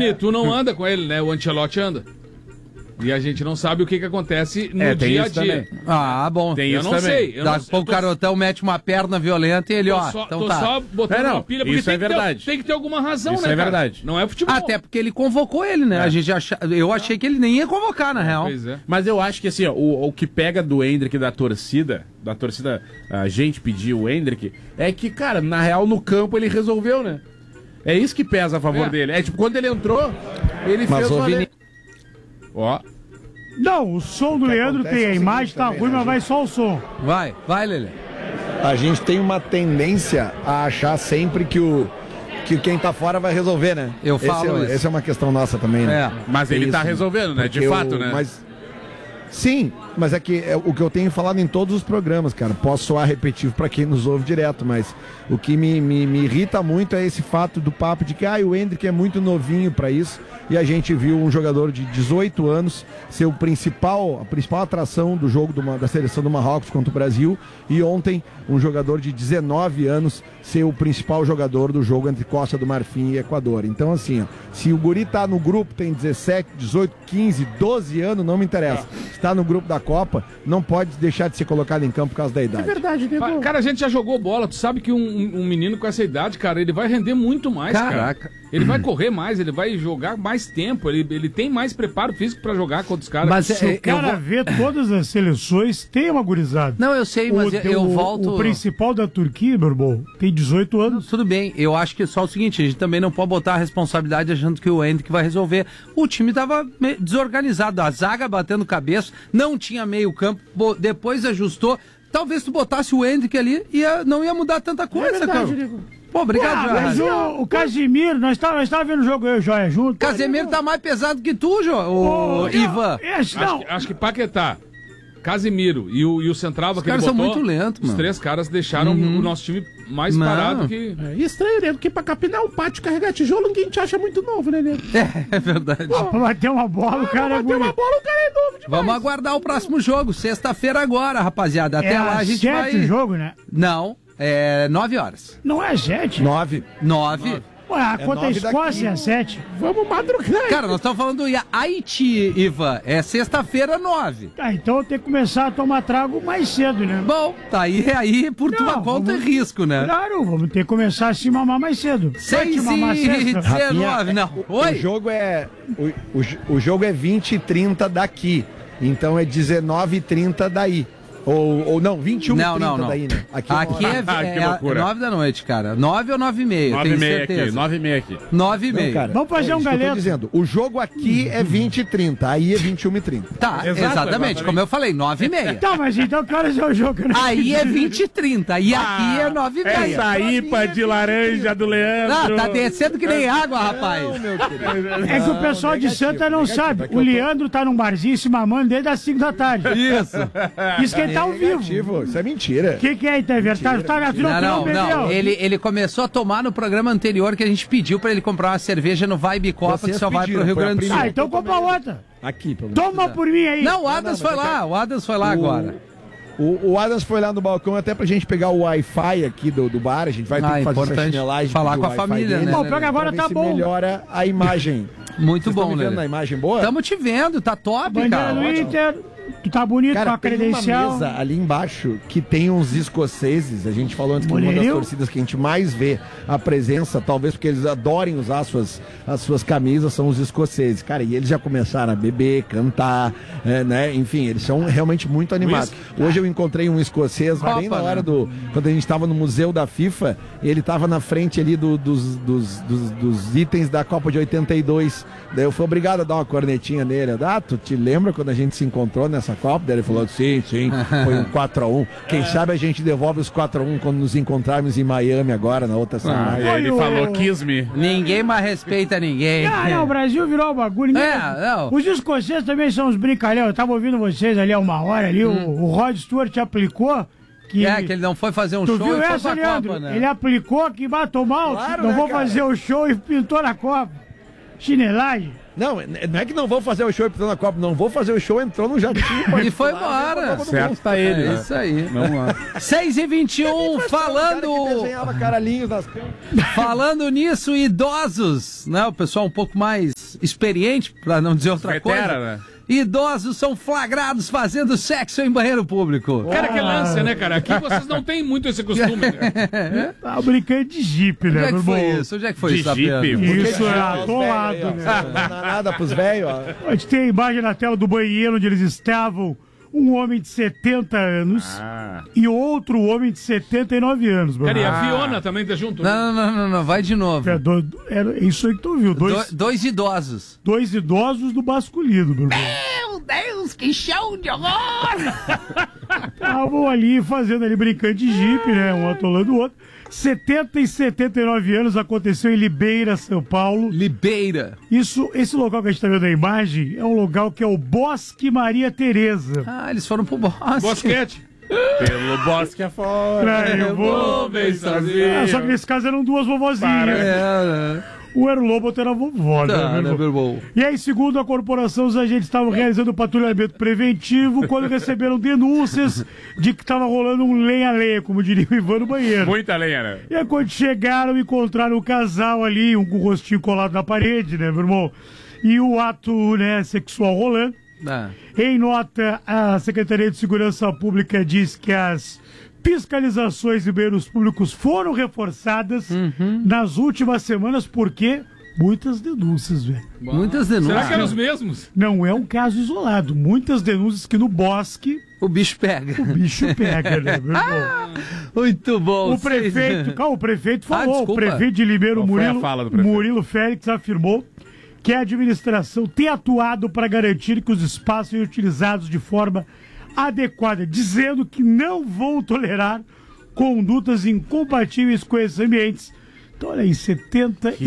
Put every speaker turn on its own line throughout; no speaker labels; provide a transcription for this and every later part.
Vini, tu não anda com ele, né? O Ancelotti anda. E a gente não sabe o que acontece no dia a dia.
Também. Ah, bom.
Tem isso também.
O Carotão mete uma perna violenta e ele,
tô só botando uma pilha, porque
isso é verdade.
Tem que ter alguma razão,
isso
né,
é verdade.
Não é futebol.
Até porque ele convocou ele, né? Eu achei que ele nem ia convocar, na real.
Pois é.
Mas eu acho que assim, ó, o que pega do Endrick da torcida, a gente pediu o Endrick, é que, cara, na real, no campo ele resolveu, né? É isso que pesa a favor dele. É tipo, quando ele entrou, ele fez o Vini... Ó.
Não, o som do Leandro tem a imagem, tá ruim, mas vai só o som.
Vai, Lelê.
A gente tem uma tendência a achar sempre que quem tá fora vai resolver, né?
Eu falo isso.
Essa é uma questão nossa também, né?
Mas ele tá resolvendo, né? De fato, né?
Sim, mas é que é o que eu tenho falado em todos os programas, cara. Posso soar repetitivo pra quem nos ouve direto, mas o que me irrita muito é esse fato do papo de que o Endrick é muito novinho pra isso, e a gente viu um jogador de 18 anos ser a principal atração do jogo da seleção do Marrocos contra o Brasil, e ontem um jogador de 19 anos ser o principal jogador do jogo entre Costa do Marfim e Equador. Então, assim, ó, se o guri tá no grupo, tem 17, 18, 15, 12 anos, não me interessa. Se tá no grupo da Copa, não pode deixar de ser colocado em campo por causa da idade.
É verdade, Diego.
Cara, a gente já jogou bola. Tu sabe que um menino com essa idade, cara, ele vai render muito mais,
Caraca.
cara. Ele vai correr mais, ele vai jogar mais tempo, ele tem mais preparo físico pra jogar contra os caras.
Mas
Se o cara vê todas as seleções, tem uma gurizada.
Não, eu sei, mas eu volto...
O principal da Turquia, meu irmão, tem 18 anos.
Tudo bem, eu acho que é só o seguinte, a gente também não pode botar a responsabilidade achando que o Endrick vai resolver. O time tava desorganizado, a zaga batendo cabeça, não tinha meio campo, depois ajustou. Talvez tu botasse o Endrick ali, não ia mudar tanta coisa, cara. Pô, obrigado, Joia.
Mas o Casimiro, nós tava vendo o jogo eu e o Joia junto.
Casemiro tá mais pesado que tu, Ivan.
Acho que Paquetá, Casimiro e o central que ele botou...
Os caras são muito lentos, mano.
Os três caras deixaram o nosso time mais parado que...
É estranho, né? Porque pra capinar um pátio carregar tijolo, ninguém te acha muito novo, né, nego?
É verdade.
Pra bater uma bola, o cara é bonito.
Bater uma bola, o cara é novo demais.
Vamos aguardar o próximo jogo, sexta-feira agora, rapaziada. Até lá a gente vai...
o jogo, né?
Não, é 9 horas.
Não é 7?
9.
Ué, contra a Escócia é 7.
Vamos madrugar.
Cara, nós estamos falando do Haiti, Ivan. É sexta-feira, 9.
Então eu tenho que começar a tomar trago mais cedo, né?
Bom, tá aí por tua conta e risco, né?
Claro, vamos ter que começar a se mamar mais cedo.
6h19, não. Oi?
O jogo é 20h30 daqui. Então é 19h30 daí. Ou não, 21h30 daí, né?
Aqui é 9 da noite, cara. 9 ou 9h30?
9h30 aqui.
9h30.
Vamos fazer um galera.
Eu tô dizendo, o jogo aqui é 20h30, aí é 21h30.
Tá, exatamente, como eu falei, 9h30.
Tá, mas então que horas é o jogo, né?
Aí é 20h30 e aqui é 9h30.
Essa IPA de laranja do Leandro.
Tá descendo que nem água, rapaz.
É que o pessoal de Santa não sabe. O Leandro tá num barzinho se mamando desde as 5 da tarde. Isso que ele tá ao vivo.
Isso é mentira.
O que é, então? É verdade?
Não. Ele começou a tomar no programa anterior que a gente pediu pra ele comprar uma cerveja no Vibe Copa, que só vai pro Rio Grande do Sul.
Então compra outra.
Aqui, pelo
menos. Toma por mim aí.
Não, o Adams foi lá, agora.
O Adams foi lá no balcão até pra gente pegar o Wi-Fi aqui do bar. A gente vai ter que fazer essa chinelagem.
Falar com a família, né?
Bom, porque agora tá bom.
Melhora a imagem.
Muito bom, né?
Vocês estão me vendo na imagem boa?
Estamos te vendo, tá top,
cara. Do Inter, tu tá bonito com a credencial.
Tem uma mesa ali embaixo que tem uns escoceses. A gente falou antes que uma das torcidas que a gente mais vê a presença, talvez porque eles adorem usar as suas camisas, são os escoceses. Cara, e eles já começaram a beber, cantar, né? Enfim, eles são realmente muito animados. Hoje eu encontrei um escocês, bem na hora quando a gente estava no museu da FIFA, ele estava na frente ali dos itens da Copa de 82. Daí eu fui obrigado a dar uma cornetinha nele. Tu te lembra quando a gente se encontrou nessa Copa? Daí ele falou, sim, foi um 4x1. Quem sabe a gente devolve os 4x1 quando nos encontrarmos em Miami agora, na outra semana.
E aí ele falou, kiss me.
Ninguém mais respeita ninguém.
Não, o Brasil virou o bagulho. Os escoceses também são uns brincalhões. Eu tava ouvindo vocês ali há uma hora ali, o Rod Stewart aplicou.
Que ele não foi fazer um show
viu
e
essa,
foi pra
Leandro?
Copa, né?
Ele aplicou que matou mal, não vou fazer o show e pintou na Copa. Chinelagem.
Não é que não vou fazer o show e pintou na Copa, não vou fazer o show, entrou no jatinho.
E foi embora.
Certo tá ele.
É isso aí.
Vamos lá.
6h21, falando nisso, idosos, né? O pessoal um pouco mais mais experiente, pra não dizer outra
Vetera,
coisa.
né?
Idosos são flagrados fazendo sexo em banheiro público.
Cara, que lance, né, cara? Aqui vocês não têm muito esse costume, né?
Tá brincando de jipe, né,
Onde é
meu
que foi
irmão?
isso? Onde é que foi
De
isso, Fabiano?
jipe?
Isso é atolado,
Velho aí, ó.
né?
Não dá nada pros velhos, ó.
A gente tem a imagem na tela do banheiro onde eles estavam. Um homem de 70 anos e outro homem de 79 anos, meu
Cara, e
irmão.
a Fiona também tá junto? né?
Não, vai de novo.
É isso aí que tu viu.
Dois idosos.
Dois idosos do masculino, meu irmão.
Meu Deus, que show de horror!
Estavam ali fazendo ali, brincando de jipe, né? Um atolando o outro. 70 e 79 anos, aconteceu em Libeira, São Paulo.
Libeira.
Esse local que a gente tá vendo na imagem é um local que é o Bosque Maria Tereza.
Ah, eles foram pro bosque.
Bosquete.
Pelo bosque afora.
Eu vou
bem sozinho.
Ah, só que nesse caso eram duas vovozinhas. O Erlobo era a vovó, né, meu irmão? E aí, segundo a corporação, os agentes estavam realizando patrulhamento preventivo quando receberam denúncias de que estava rolando um lenha-lenha, como diria o Ivan no banheiro.
Muita lenha, né?
E aí, quando chegaram, encontraram o casal ali, um com o rostinho colado na parede, né, meu irmão? E o ato, né, sexual rolando. Em nota, a Secretaria de Segurança Pública diz que as fiscalizações em banheiros públicos foram reforçadas nas últimas semanas, porque muitas denúncias, velho.
Muitas denúncias.
Será que eram os mesmos?
Não é um caso isolado. Muitas denúncias que no bosque
O bicho pega.
o bicho pega, né, meu irmão?
Muito bom.
O prefeito falou, o
desculpa.
prefeito de Limeiro,
Qual foi a fala do prefeito?
Murilo Félix, afirmou que a administração tem atuado para garantir que os espaços sejam utilizados de forma adequada, dizendo que não vão tolerar condutas incompatíveis com esses ambientes. Então, olha aí, 70
Que
e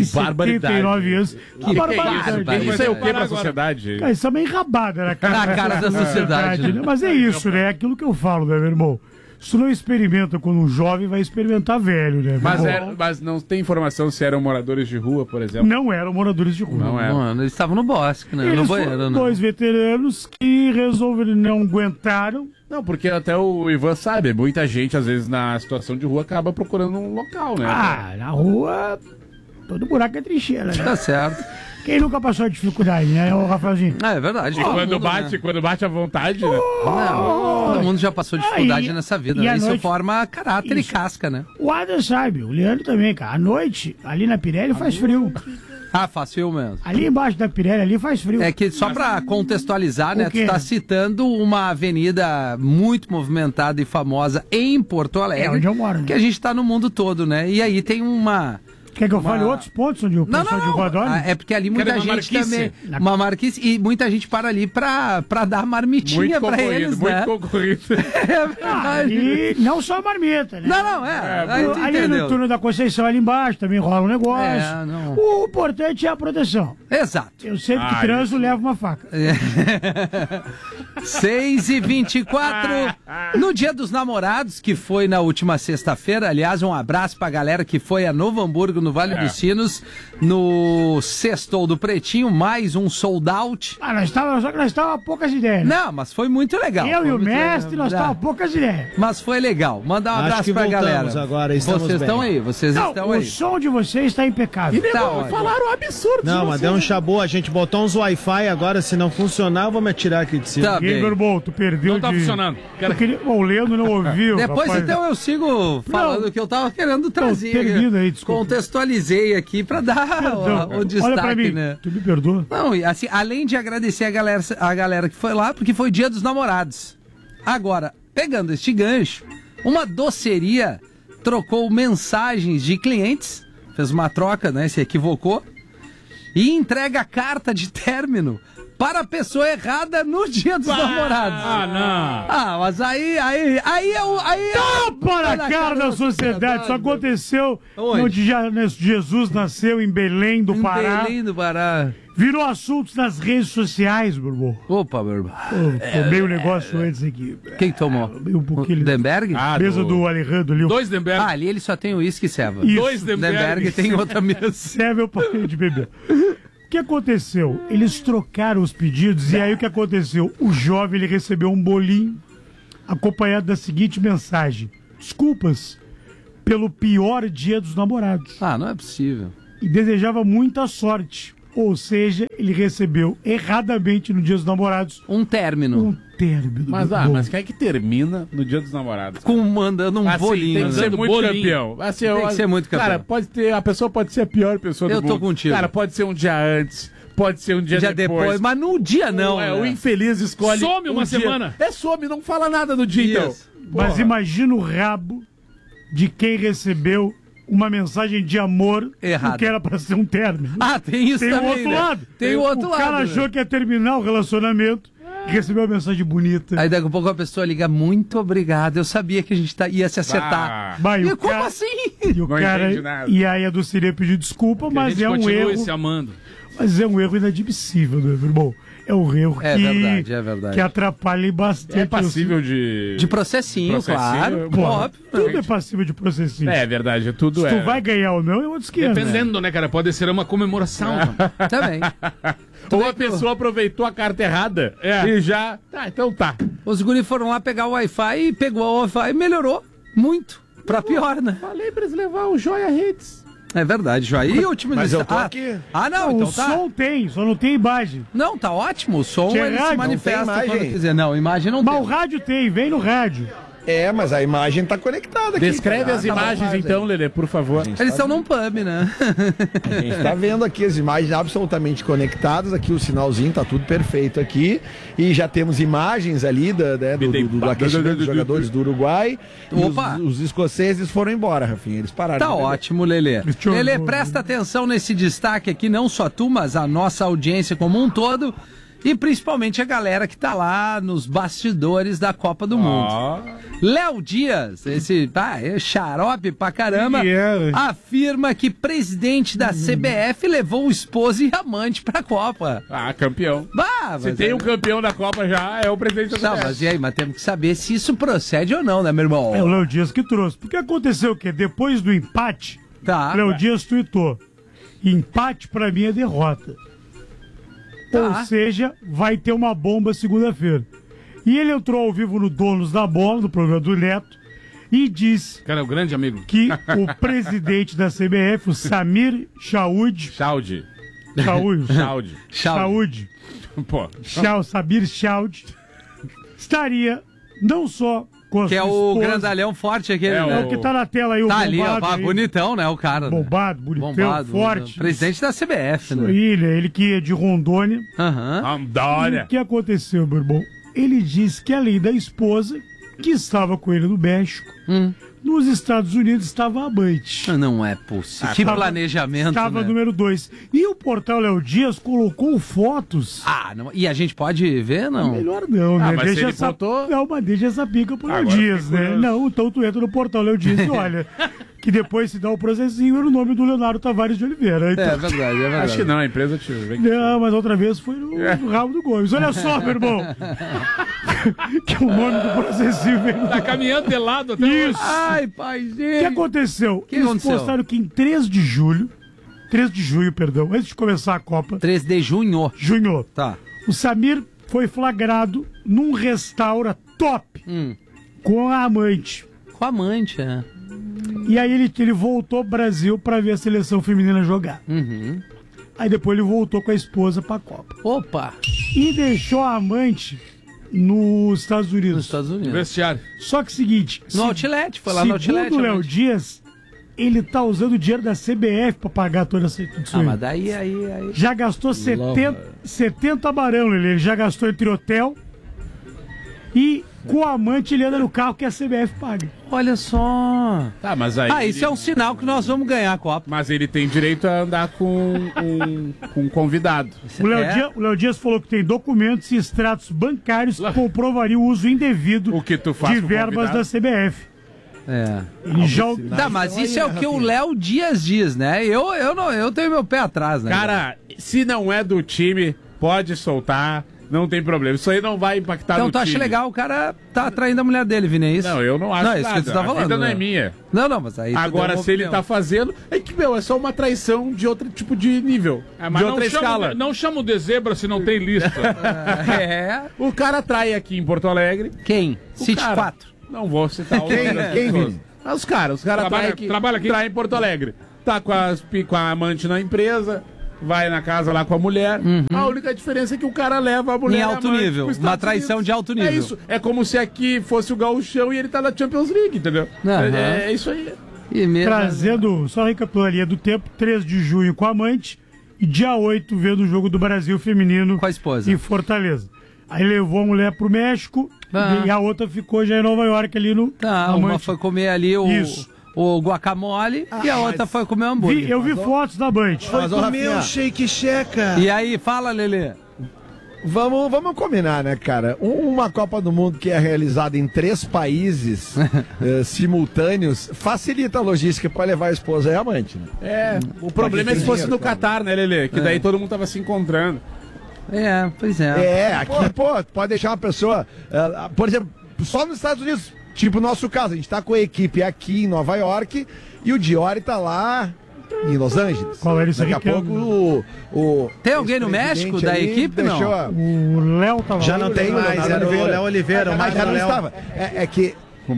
79 anos.
Que barbaridade.
Isso é o que pra
Agora.
sociedade?
Cara, isso é uma enrabada na cara,
Na cara da sociedade, né?
Mas é isso, né? É aquilo que eu falo, né, meu irmão? Se não experimenta quando um jovem, vai experimentar velho, né? meu
Mas não tem informação se eram moradores de rua, por exemplo.
Não eram moradores de rua.
Não é.
Mano, eles estavam no bosque, né? No
Eles
banheiro,
foram
né?
dois veteranos que resolveram, não aguentaram.
Não, porque até o Ivan sabe, muita gente, às vezes, na situação de rua, acaba procurando um local, né?
Ah, na rua, todo buraco é trincheira, né?
Tá certo.
Quem nunca passou a dificuldade, né, ô Rafaelzinho?
É verdade.
E
todo
quando
mundo,
bate,
né?
quando bate à vontade, né?
Não, todo mundo já passou dificuldade
Aí,
nessa vida,
e
né?
à
Isso
noite-
forma caráter
Isso.
e casca, né?
O Adam sabe, o Leandro também, cara. À noite, ali na Pirelli faz frio.
Ah, fácil mesmo.
Ali embaixo da Pirelli, ali faz frio.
É que só pra contextualizar, né?
O quê?
Tu tá citando uma avenida muito movimentada e famosa em Porto Alegre.
É onde eu moro, né?
Que a gente tá no mundo todo, né? E aí tem uma...
Quer que eu fale outros pontos onde o pessoal de rua dorme?
Ah, é porque ali muita
Quer uma
gente
marquice?
também... Uma marquice. E muita gente para ali pra dar marmitinha pra eles, né?
muito concorrido.
É verdade.
E não só a marmita, né?
Não, aí tu
Ali
entendeu.
no túnel da Conceição, ali embaixo, também rola um negócio.
É, não.
O importante é a proteção.
Exato.
Eu sempre que transo, levo uma faca.
6h24, no Dia dos Namorados, que foi na última sexta-feira. Aliás, um abraço pra galera que foi a Novo Hamburgo, no Vale dos Sinos, no Sextou do Pretinho, mais um sold out.
Ah, só que nós estávamos a poucas ideias. Né?
Não, mas foi muito legal.
Eu
Foi
e o
muito
mestre,
legal.
nós estávamos a poucas ideias.
Mas foi legal. Manda um
Acho
abraço
que
pra
voltamos
galera.
agora, estamos
Vocês
bem.
estão aí, vocês
Não,
estão
o
aí.
som de vocês está impecável.
Tá ótimo.
Falaram absurdo.
Não, mas deu um chabu, a gente botou uns Wi-Fi agora, se não funcionar, eu vou me atirar aqui de cima.
Tá
E aí,
bem.
meu irmão, tu perdeu
Não tá funcionando.
O Leandro não ouviu.
Depois
rapaz.
então eu sigo falando
Não.
o que eu tava querendo trazer.
termina aí, desculpa.
Contextualizei aqui pra dar o destaque,
Olha pra mim,
né?
tu me perdoa?
Não, e assim, além de agradecer a galera que foi lá, porque foi Dia dos Namorados. Agora, pegando este gancho, uma doceria trocou mensagens de clientes, fez uma troca, né, se equivocou, e entrega a carta de término para a pessoa errada no Dia dos Namorados.
Ah, não.
Ah, mas aí é o...
Para a cara da sociedade. Isso aconteceu onde Jesus nasceu, em Belém do Pará.
Belém do Pará.
Virou assuntos nas redes sociais, meu irmão.
Opa, meu irmão.
Tomei um negócio antes aqui.
Quem tomou?
Tomei um
O
pouquinho.
Denberg?
Mesa do Alejandro ali.
Dois Denberg.
Ah, ali ele só tem uísque e ceva.
Isso.
Dois Denberg.
Denberg tem outra mesa.
Serve eu parei de beber. O que aconteceu? Eles trocaram os pedidos e aí o que aconteceu? O jovem ele recebeu um bolinho acompanhado da seguinte mensagem: desculpas pelo pior Dia dos Namorados.
Ah, não é possível.
E desejava muita sorte. Ou seja, ele recebeu erradamente no Dia dos Namorados
um término.
Mas quem é que termina no Dia dos Namorados?
Mandando um bolinho.
Tem que ser muito campeão. Assim, tem que ser muito campeão. Cara, a pessoa pode ser a pior pessoa do mundo.
Eu tô contigo.
Cara, pode ser um dia antes, pode ser um dia depois.
Mas no dia não.
O infeliz escolhe.
Some uma semana.
Some, não fala nada do dia, então.
Mas imagina o rabo de quem recebeu uma mensagem de amor que era pra ser um término.
Tem isso também,
o outro lado.
Tem o outro lado.
O cara achou que ia terminar o relacionamento e recebeu uma mensagem bonita.
Aí daqui a pouco a pessoa liga, muito obrigado, eu sabia que a gente ia se acertar. Como assim?
E o cara, e aí a Dulcinea pediu desculpa, mas é um erro.
Se amando.
Mas é um erro inadmissível, meu irmão. É um erro
verdade.
que atrapalha bastante.
É passível de
processinho, claro.
Óbvio. Tudo é passível de processinho.
É verdade, tudo
Se tu vai ganhar ou não, é outro esquema.
Dependendo, né, cara? Pode ser uma comemoração.
Também.
Ou a pessoa aproveitou a carta errada e já... então tá.
Os guris foram lá pegar o Wi-Fi e pegou o Wi-Fi e melhorou muito. Pra pior, né?
Falei pra eles levar o Joia Redes.
É verdade, Joia. E o time
Mas eu tô aqui.
Não, então
o som tem, só não tem imagem.
Não, tá ótimo. O som ele se manifesta quando quiser. Não, imagem não tem.
Mas o rádio tem, vem no rádio.
Mas a imagem tá conectada aqui.
Descreve as imagens então, Lelê, por favor.
Eles estão num pub, né?
A gente tá vendo aqui as imagens absolutamente conectadas, aqui o sinalzinho tá tudo perfeito aqui, e já temos imagens ali do aquecimento dos jogadores do Uruguai.
Opa!
Os escoceses foram embora, Rafinha, eles pararam.
Tá ótimo, Lelê. Lelê, presta atenção nesse destaque aqui, não só tu, mas a nossa audiência como um todo. E principalmente a galera que tá lá nos bastidores da Copa do Mundo. Léo Dias, esse xarope pra caramba, afirma que presidente da CBF levou o esposo e amante pra Copa.
Campeão. Se tem um campeão da Copa já, é o presidente da CBF.
Mas e aí, mas temos que saber se isso procede ou não, né, meu irmão?
É o Léo Dias que trouxe. Porque aconteceu o quê? Depois do empate, Léo Dias tuitou: empate pra mim é derrota. Ou seja, vai ter uma bomba segunda-feira. E ele entrou ao vivo no Donos da Bola, no programa do Neto, e disse...
Cara, é o grande amigo.
Que o presidente da CBF, o Samir Chaoud... Samir Chaoud, estaria não só com a
que é o grandalhão forte aquele,
né? O que tá na tela aí, o
tá ali, ó, bonitão, né, o cara.
Bombado, bonitão, forte.
Presidente da CBF, né?
Ele que é de Rondônia.
Rondônia.
E o que aconteceu, meu irmão? Ele disse que além da esposa, que estava com ele no México, nos Estados Unidos estava amante.
Não é possível. Que planejamento,
estava
né?
número 2. E o portal Léo Dias colocou fotos.
Não. E a gente pode ver, não?
Melhor não, né?
Mas
deixa deixa essa pica pro Léo Dias, né? Não, então tu entra no portal Léo Dias e olha... Que depois se dá o processinho no nome do Leonardo Tavares de Oliveira. Então...
É verdade.
Acho que não, a empresa te...
Não, mas outra vez foi no rabo do Gomes. Olha só, meu irmão. Que o nome do processinho veio...
Tá caminhando de lado até hoje.
Ai, paizinho.
O que aconteceu? Eles postaram que em 3 de julho, antes de começar a Copa...
3 de junho.
Tá. O Samir foi flagrado num restaurante top com a amante.
Com a amante, é.
E aí ele voltou ao Brasil pra ver a seleção feminina jogar. Aí depois ele voltou com a esposa pra Copa.
Opa!
E deixou a amante nos Estados Unidos.
Vestiário.
Só que o seguinte...
No Outlet, foi lá no Outlet.
Segundo o Léo Dias, ele tá usando o dinheiro da CBF pra pagar toda essa tudo
mas daí...
Já gastou 70 barão, ele já gastou entre hotel e... Com o amante ele anda no carro que a CBF paga.
Olha só.
Tá, mas aí...
isso é um sinal que nós vamos ganhar a Copa.
Mas ele tem direito a andar com um convidado.
O Léo Dias falou que tem documentos e extratos bancários que comprovariam o uso indevido de verbas da CBF. Ele
Tá, mas isso é o que o Léo Dias diz, né? Eu tenho meu pé atrás, né?
Cara, se não é do time, pode soltar. Não tem problema. Isso aí não vai impactar no time.
Então tu acha legal, o cara tá atraindo a mulher dele, Vini, é isso?
Não, eu não acho nada.
Isso que tu tá falando,
a vida não é minha.
Não, mas aí...
Agora, se ele tá fazendo, é que, é só uma traição de outro tipo de nível.
Mas de outra escala. Não chama o de zebra se não tem lista.
O cara trai aqui em Porto Alegre.
Quem? City 4.
Não vou citar o
Quem, Vini?
Os caras traem aqui. Traem em Porto Alegre. Tá com a amante na empresa. vai na casa lá com a mulher. A única diferença é que o cara leva a mulher
em alto nível, uma traição de alto nível.
É isso. É como se aqui fosse o Gauchão e ele tá na Champions League, entendeu? É isso aí.
Trazendo, só recapitulando a linha do tempo, 3 de junho com a amante e dia 8 vendo o jogo do Brasil feminino
com a esposa
em Fortaleza. Aí levou a mulher pro México e a outra ficou já em Nova York ali no...
uma foi comer ali o guacamole e a outra foi comer o hambúrguer.
Eu vi fotos da Band.
Foi comer o shake checa.
E aí, fala, Lelê.
Vamos combinar, né, cara? Uma Copa do Mundo que é realizada em 3 países simultâneos facilita a logística para levar a esposa e a amante, né?
O problema é se fosse no Catar, né, Lelê? Que daí todo mundo tava se encontrando.
Pois é.
Aqui, pode deixar uma pessoa... por exemplo, só nos Estados Unidos, tipo o nosso caso, a gente tá com a equipe aqui em Nova York e o Diori tá lá em Los Angeles.
Qual era isso?
Daqui a pouco o
tem alguém no México da equipe, não?
O Léo tava
já não tem mais, era o Léo Oliveira.
Mas já não estava. É que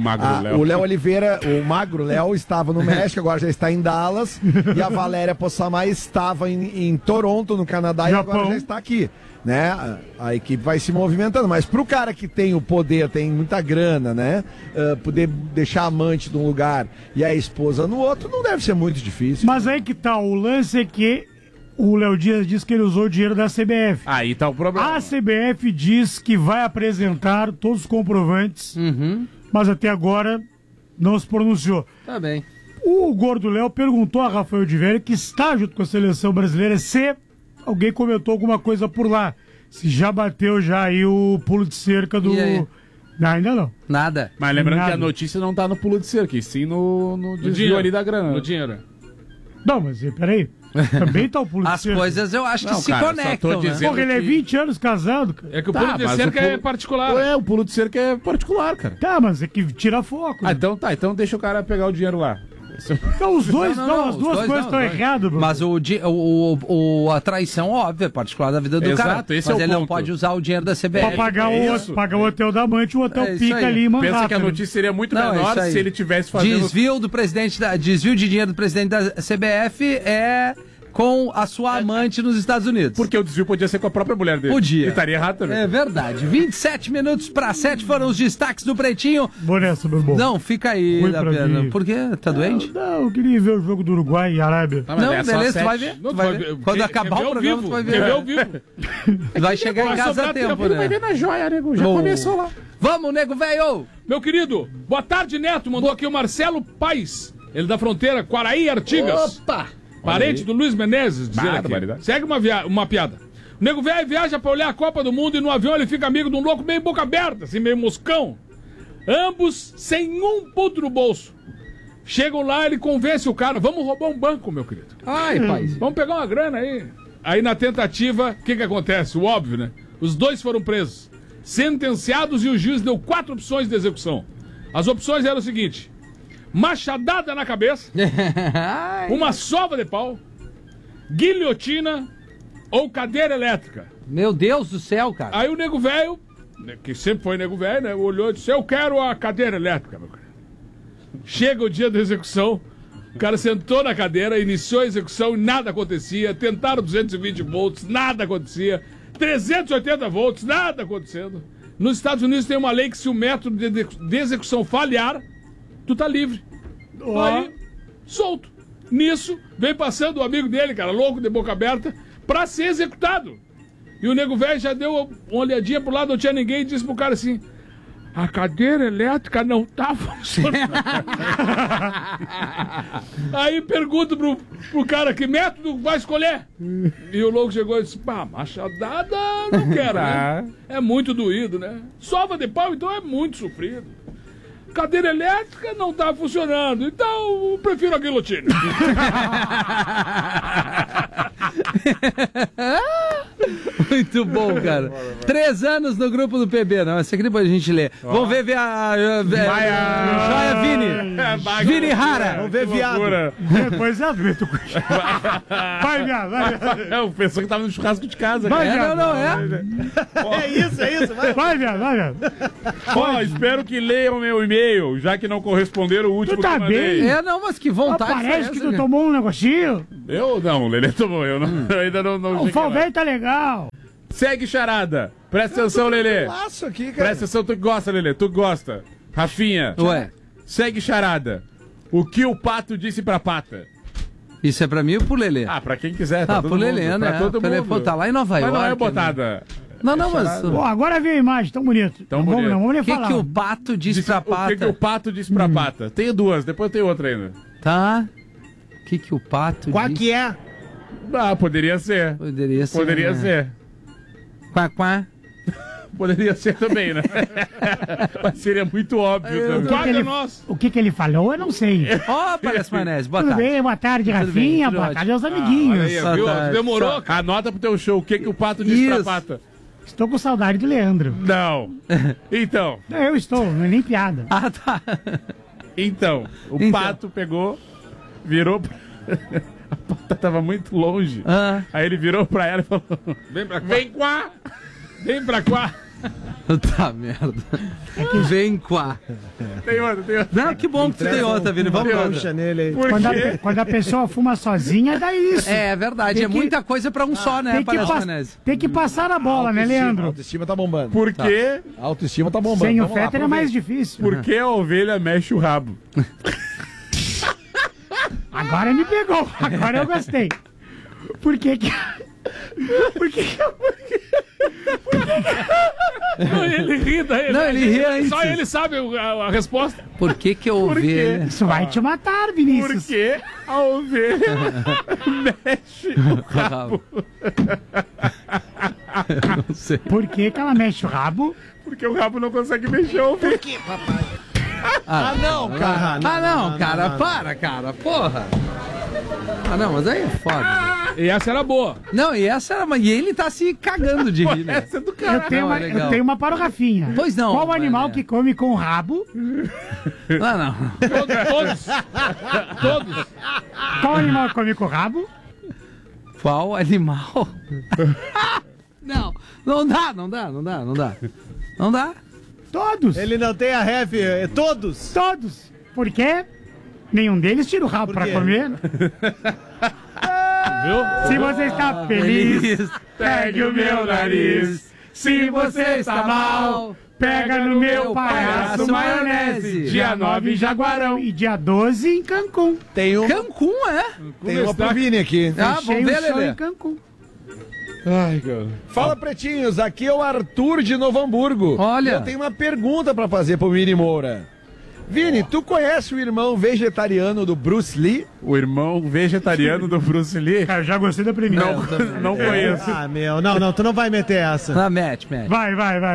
o Léo Oliveira, o Magro Léo estava no México, agora já está em Dallas, e a Valéria Possamay estava em Toronto, no Canadá, Japão. E agora já está aqui, né? A equipe vai se movimentando, mas pro cara que tem o poder, tem muita grana, né? Poder deixar a amante num lugar e a esposa no outro, não deve ser muito difícil.
Mas aí que tá, o lance é que o Léo Dias diz que ele usou o dinheiro da CBF.
Aí tá o problema.
A CBF diz que vai apresentar todos os comprovantes, mas até agora não se pronunciou.
Tá bem.
O Gordo Léo perguntou a Rafael de Velho, que está junto com a seleção brasileira, se alguém comentou alguma coisa por lá. Se já bateu já aí o pulo de cerca do... Não, ainda não.
Nada.
Mas lembrando que a notícia não tá no pulo de cerca, e sim no desvio ali da grana.
No dinheiro.
Não, mas peraí. Também tá o pulo de cerca.
As coisas eu acho que se conectam, né?
Porra, ele é 20 anos casado, cara.
É que o pulo de cerca é particular.
O pulo de cerca é particular, cara.
Tá, mas é que tira foco. Né?
Então deixa o cara pegar o dinheiro lá.
Então os dois, as duas coisas estão erradas, bro.
Mas a traição, óbvio, é particular da vida do cara. Mas ele não pode usar o dinheiro da CBF.
Pra pagar o hotel da amante, o hotel pica ali em Manhattan.
Pensa que a notícia seria muito menor se ele tivesse fazendo...
Desvio de dinheiro do presidente da CBF é com a sua amante nos Estados Unidos.
Porque o desvio podia ser com a própria mulher dele.
Podia.
E estaria errado também.
É verdade. 27 minutos para 7 foram os destaques do Pretinho.
Vou nessa, meu irmão.
Não, fica aí, da pena. Por quê? Tá doente?
Não, eu queria ver o jogo do Uruguai e Arábia.
Não, beleza, tu vai ver. Tu vai ver. Quando acabar o programa, tu vai ver.
Quer ver ao vivo.
Vai chegar em casa a tempo, né?
Vai ver na joia, nego. Já começou lá.
Vamos, nego velho!
Meu querido, boa tarde, Neto. Mandou aqui o Marcelo Paes. Ele da fronteira Quaraí, Artigas.
Opa!
Parente do Luiz Menezes, dizendo aqui. Segue uma piada. O nego velho viaja pra olhar a Copa do Mundo e no avião ele fica amigo de um louco meio boca aberta, assim, meio moscão. Ambos sem um puto no bolso. Chegam lá, ele convence o cara, vamos roubar um banco, meu querido.
Ai, pai.
Vamos pegar uma grana aí. Aí na tentativa, o que acontece? O óbvio, né? Os dois foram presos, sentenciados, e o juiz deu 4 opções de execução. As opções eram o seguinte: machadada na cabeça, uma sova de pau, guilhotina ou cadeira elétrica.
Meu Deus do céu, cara.
Aí o nego velho, que sempre foi nego velho, né, olhou e disse: eu quero a cadeira elétrica, meu cara. Chega o dia da execução, o cara sentou na cadeira, iniciou a execução e nada acontecia. Tentaram 220 volts, nada acontecia. 380 volts, nada acontecendo. Nos Estados Unidos tem uma lei que se o método de execução falhar, tu tá livre. Aí, solto. Nisso, vem passando o amigo dele, cara, louco, de boca aberta, pra ser executado. E o nego velho já deu uma olhadinha pro lado, não tinha ninguém, e disse pro cara assim: a cadeira elétrica não tá funcionando. Aí pergunto pro cara: que método vai escolher? E o louco chegou e disse: pá, machadada não quero, né? É muito doído, né? Sova de pau, então é muito sofrido. Cadeira elétrica não tá funcionando, então eu prefiro a guilhotina.
Muito bom, cara. 3 anos no grupo do PB, não. Essa aqui depois a gente lê. Vamos ver Joia Vini. Vini Rara.
Vamos ver viado.
Depois é Vitor. Vai, viado.
É o pessoa que tava no churrasco de casa.
Vai,
cara.
viado.
É isso.
Vai, viado.
Ó, espero que leiam meu e-mail, já que não corresponderam o último
tu tá
que eu mandei.
bem?
Não, mas que vontade.
Parece que tu tomou um negocinho.
Eu não, o Lelê tomou. Eu ainda não
O Falvei tá legal.
Segue charada. Presta atenção, Lelê.
Aqui, cara.
Presta atenção, tu que gosta, Lelê. Tu que gosta. Rafinha.
Ué.
Segue charada. O que o pato disse pra pata?
Isso é pra mim ou pro Lelê?
Ah, pra quem quiser. Tá
pro Lelê, né?
Pra todo
Lelê,
mundo.
pô, tá lá em Nova York.
Mas não é
né?
botada.
Não, mas...
Pô, agora veio a imagem, tão bonito.
Tão bonito.
Não vamos nem
O que
falar.
que o pato disse pra pata?
O que o pato disse pra pata? Tenho duas, depois tem outra ainda.
Tá. O que o pato
Qual
disse?
que é?
Ah, poderia ser.
Poderia ser.
Poderia
né?
ser.
Quá.
Poderia ser também, né? Mas seria muito óbvio também.
Guarda nós.
O que ele falou, eu não sei.
Ó, parece Maionese. Boa
Tudo
tarde.
bem, boa tarde,
Tudo bem,
Rafinha.
tudo
Boa
ótimo.
tarde aos amiguinhos.
Aí, viu?
Tá.
Demorou.
Anota pro teu show o que o pato disse
Isso.
pra pata.
Estou com saudade do Leandro.
Não. Então,
Eu estou, não é nem piada.
Ah, tá.
o pato pegou, virou pra... A pata tava muito longe.
Ah.
Aí ele virou pra ela e falou:
Vem pra cá.
Vem cá!
Vem pra cá.
Tá, merda. Vem quá.
Tem outra.
Não, que bom que tu tem outra, Vini. Vamos lá.
Puxa nele aí.
Por quê?
Quando a pessoa fuma sozinha, dá isso.
É verdade,
Tem
é
que-
muita coisa pra um só, né,
Tem que,
parece
pas- tem que passar a bola, né, Leandro?
A autoestima tá bombando.
Por quê?
A autoestima tá bombando.
Sem o
Vamos lá,
Fetter é mais difícil.
Por que a ovelha mexe o rabo?
Agora me pegou. Agora eu gostei. Por que que... Por que
Não, ele ri daí.
Não, ele ri antes.
Só ele sabe a resposta.
Por que que eu ouvi,
quê?
né?
isso vai te matar,
Por
Vinícius?
que a ovelha mexe o rabo?
Não sei.
Por que que ela mexe o rabo?
Porque o rabo não consegue mexer a ovelha.
Ah,
não, cara.
Ah, não, cara, para, cara, porra. Ah, não, mas aí é foda.
E essa era boa.
Não, e essa era. E ele tá se cagando de rir, né?
Essa é do cara.
Não, é legal.
Eu tenho uma para o Rafinha.
Pois não,
Qual o
mas
animal
é.
que come com o rabo?
Ah, não.
Todos.
Qual animal que come com o rabo?
Qual animal? Não, não dá. Não dá.
Todos.
Ele não tem a ref, é todos.
Todos. Por quê? Nenhum deles tira o rabo
Por
pra
quê?
comer.
Viu?
Se você está feliz, pegue o meu nariz. Se você está mal, pega no meu palhaço maionese. Dia 9 em Jaguarão e dia 12 em Cancún.
Tem uma,
Cancún, é?
tem uma pro Vini aqui.
Ah,
Fechei
vamos ver,
o show
Lelê.
em Cancún.
Ai, cara.
Fala, pretinhos, aqui é o Arthur de Novo Hamburgo.
Olha.
Eu tenho uma pergunta pra fazer pro Vini Moura. Vini, tu conhece o irmão vegetariano do Bruce Lee?
O irmão vegetariano do Bruce Lee?
Cara, eu já gostei da primeira.
Não conheço.
Ah, meu, não, tu não vai meter essa.
Ah, mete.
Vai.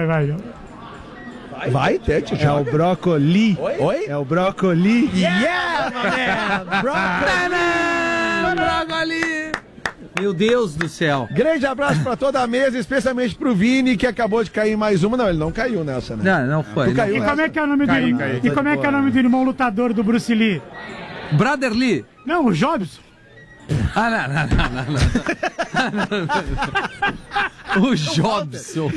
Vai, Tete,
É o brócoli.
Oi?
É o brócoli.
Yeah,
Brócoli! Meu Deus do céu.
Grande abraço pra toda a mesa, especialmente pro Vini, que acabou de cair mais uma. Não, ele não caiu nessa, né?
Não foi.
Tu caiu
E
nessa.
como é que é o nome
Caí,
do
caí.
E como é que é o nome do irmão lutador do Bruce Lee?
Brother Lee.
Não, o Jobson.
Ah, não. O Jobson.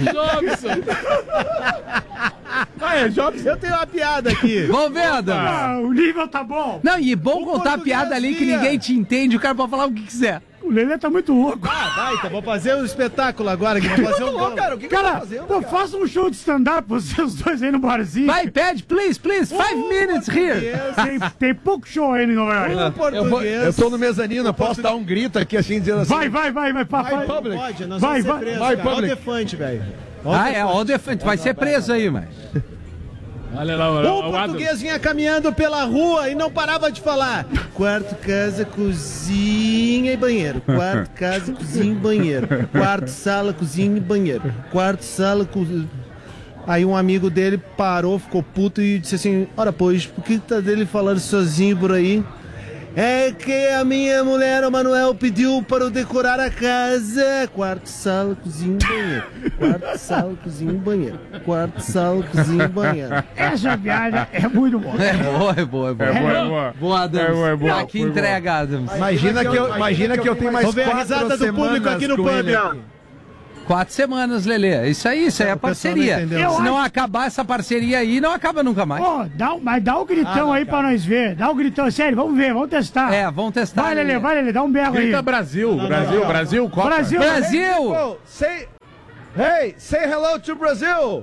Eu tenho uma piada aqui.
Vamos ver, Adam.
Ah, o nível tá bom.
Não, e bom contar a piada ali que ninguém te entende, o cara pode falar o que quiser.
O Lelê tá muito louco.
Vai, então vou fazer um espetáculo agora. Que vou fazer um gol.
Cara, o que que tá
Cara,
fazendo,
pô,
cara?
faça um show de stand-up, vocês dois aí no barzinho.
Vai, pede, please, 5 minutes here.
Tem pouco show aí em Nova York.
Eu tô no mezanino, eu posso dar um grito aqui assim, dizendo assim.
Vai.
Vai, public.
Pode, nós
Vai,
vamos ser
vai.
presos,
Vai,
cara. Olha o
public.
defante, velho.
Ah, é, ó, tu vai ser preso aí, mas.
Olha lá,
O
o Adam.
português vinha caminhando pela rua e não parava de falar. Quarto, casa, cozinha e banheiro. Quarto, casa, cozinha e banheiro. Quarto, sala, cozinha e banheiro. Quarto, sala, cozinha. Aí um amigo dele parou, ficou puto e disse assim: ora, pois, por que tá dele falando sozinho por aí? É que a minha mulher, o Manuel, pediu para eu decorar a casa. Quarto, sala, cozinha e banheiro. Quarto, sala, cozinha e banheiro. Quarto, sala, cozinha e banheiro.
Essa piada é muito boa.
É boa. Boa, Adams.
É boa.
Ah, que entrega, Adams.
Imagina que eu tenho mais
Vamos ver a
4
risada do
semanas
público aqui no
com
pub,
ele
ó.
aqui.
4 semanas, Lelê. Isso aí é a parceria. Se não acabar essa parceria aí, não acaba nunca mais.
Mas dá um gritão aí pra nós ver. Dá um gritão, sério, vamos ver, vamos testar.
Vamos testar.
Vai, Lelê, dá um berro aí.
Grita Brasil, Copa.
Brasil!
Say hello to Brazil!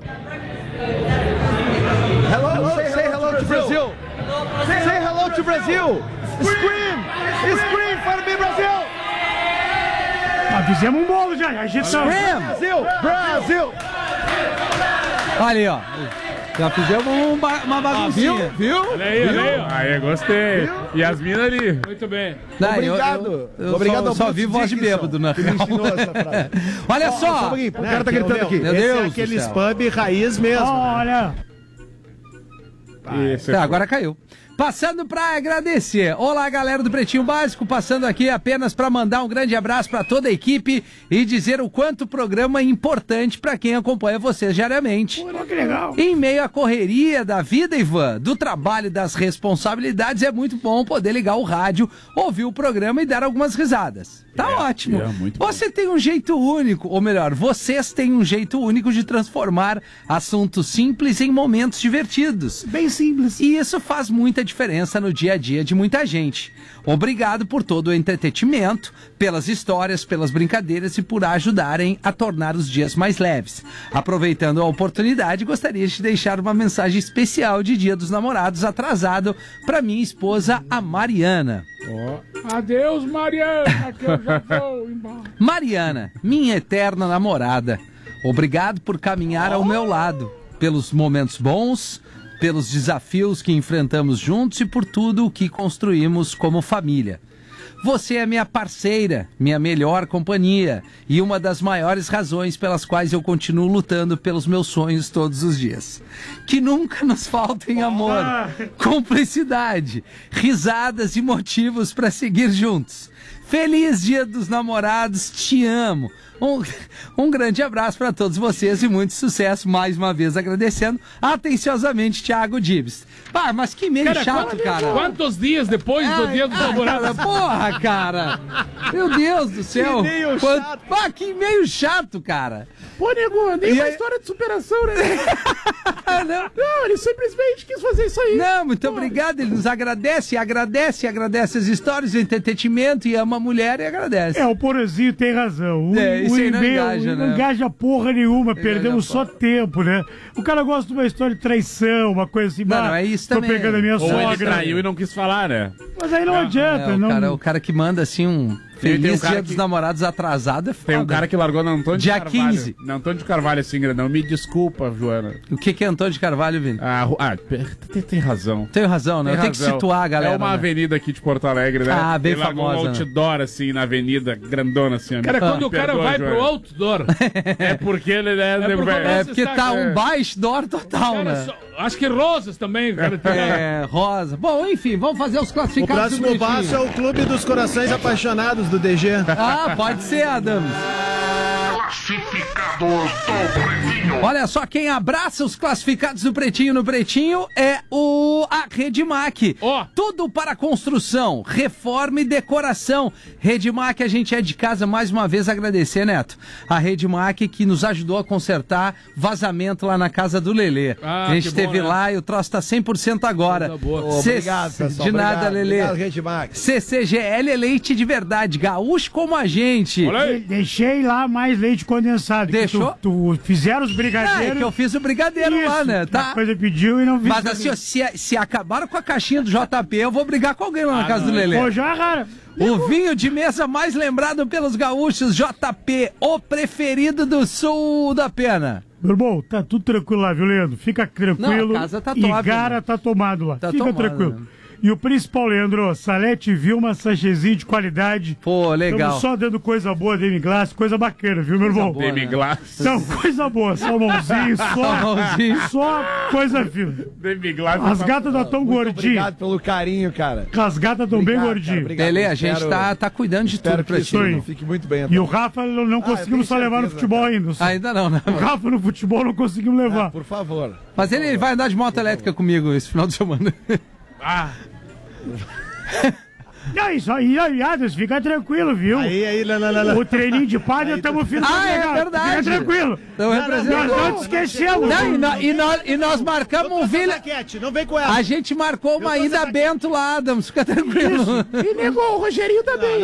Say hello to Brazil! Say hello to Brazil! Scream for me, Brasil!
Fizemos um bolo já, agitamos.
Brasil!
Olha aí, ó. Já fizemos uma baguncinha.
Viu?
Olha aí, ó.
Aí, gostei. E as minas ali.
Muito bem.
Obrigado.
Eu só vi voz de bêbado, na real. Olha só.
O cara tá gritando aqui.
Meu Deus
é aqueles pub raiz mesmo.
Olha.
Agora caiu. Passando para agradecer. Olá, galera do Pretinho Básico, passando aqui apenas para mandar um grande abraço para toda a equipe e dizer o quanto o programa é importante para quem acompanha vocês diariamente.
Pô, que legal.
Em meio à correria da vida, Ivan, do trabalho e das responsabilidades, é muito bom poder ligar o rádio, ouvir o programa e dar algumas risadas. Tá ótimo. Você tem um jeito único, ou melhor, vocês têm um jeito único de transformar assuntos simples em momentos divertidos.
Bem simples.
E isso faz muita diferença no dia a dia de muita gente. Obrigado por todo o entretenimento, pelas histórias, pelas brincadeiras e por ajudarem a tornar os dias mais leves. Aproveitando a oportunidade, gostaria de deixar uma mensagem especial de Dia dos Namorados atrasado para minha esposa, a Mariana.
Adeus, Mariana, que eu já vou embora.
Mariana, minha eterna namorada, obrigado por caminhar ao meu lado, pelos momentos bons, pelos desafios que enfrentamos juntos e por tudo o que construímos como família. Você é minha parceira, minha melhor companhia e uma das maiores razões pelas quais eu continuo lutando pelos meus sonhos todos os dias. Que nunca nos faltem amor, cumplicidade, risadas e motivos para seguir juntos. Feliz Dia dos Namorados, te amo. Um grande abraço para todos vocês e muito sucesso, mais uma vez agradecendo atenciosamente Thiago Dibs. Pá, mas que meio chato, cara.
Quantos dias depois do Dia dos Namorados?
Porra, cara. Meu Deus do céu.
Que meio chato.
Pá, que meio chato, cara.
Pô, nego, nem uma história de superação, né? Não, ele simplesmente quis fazer isso aí.
Não, muito obrigado. Ele nos agradece as histórias, o entretenimento e ama a mulher e agradece.
O Porazinho tem razão.
Isso aí não engaja, né?
Não engaja porra nenhuma, perdemos só tempo, né? O cara gosta de uma história de traição, uma coisa assim.
Não, é isso também.
Tô pegando a minha sogra.
Ou ele traiu e não quis falar, né?
Mas aí não adianta.
O cara que manda assim um feliz Dia dos Namorados atrasado é foda.
Tem um cara que largou no Antônio de Carvalho.
Dia 15.
No Antônio de Carvalho, assim, grandão. Me desculpa, Joana.
O que é Antônio de Carvalho, Vini?
Tem razão.
Tenho razão, né? Eu tenho que situar a galera.
É uma avenida aqui de Porto Alegre, né?
Bem
ele
famosa.
Um outdoor, assim, na avenida, grandona, assim.
Cara, quando o cara vai pro outdoor...
É porque ele
É porque tá um baixo door total, né?
Acho que rosas também, cara.
Rosa. Bom, enfim, vamos fazer os
O
classificados.
próximo passo é o Clube dos Corações Apaixonados do DG.
Pode ser, Adams.
Classificados do Pretinho.
Olha só, quem abraça os classificados do Pretinho no Pretinho é a Redmac. Tudo para construção, reforma e decoração. Redmac, a gente é de casa mais uma vez agradecer, Neto. A Redmac que nos ajudou a consertar vazamento lá na casa do Lelê. A gente esteve lá e o troço tá 100% agora.
Obrigado, pessoal.
De nada, Lelê.
Obrigado, Redmac.
CCGL é leite de verdade, gaúcho como a gente.
Deixei lá mais leite condensado.
Deixou?
Tu fizeram os brigadeiros.
É que eu fiz o brigadeiro lá, né? Tá.
A coisa pediu e não fiz.
Mas assim, ó, se acabaram com a caixinha do JP, eu vou brigar com alguém lá na casa do Lelê.
Pô, já, cara.
O vinho de mesa mais lembrado pelos gaúchos, JP, o preferido do sul da Pena.
Meu irmão, tá tudo tranquilo lá, viu, Leandro? Fica tranquilo.
Não, a casa tá top,
Igara
né?
tá tomado lá.
Tá
Fica
tomado,
tranquilo.
né?
E o principal, Leandro, Salete Vilma, sachêzinho de qualidade.
Pô, legal.
Estamos só dando coisa boa, Demi Glass, coisa bacana, viu, meu irmão?
Demi Glass.
Então, coisa boa, salmãozinho, só coisa fina.
Demi Glass.
As gatas estão tão gordinhas.
Obrigado pelo carinho, cara.
As gatas estão bem gordinhas.
Lelê, a gente tá cuidando de tudo pra ti.
Fique muito bem.
E o Rafa não conseguimos só levar no futebol ainda.
Ainda não, né?
O Rafa no futebol não conseguimos levar.
Por favor.
Mas ele vai andar de moto elétrica comigo esse final de semana.
Não, isso aí, Adas, fica tranquilo, viu?
Não.
O treininho de padre estamos finalizando.
É verdade.
Fica tranquilo. Nós não te esquecemos.
Não, e nós marcamos um vídeo.
Não vem com ela.
A gente marcou uma ida a Bento lá, Adams, fica tranquilo.
E negou, o Rogerinho também.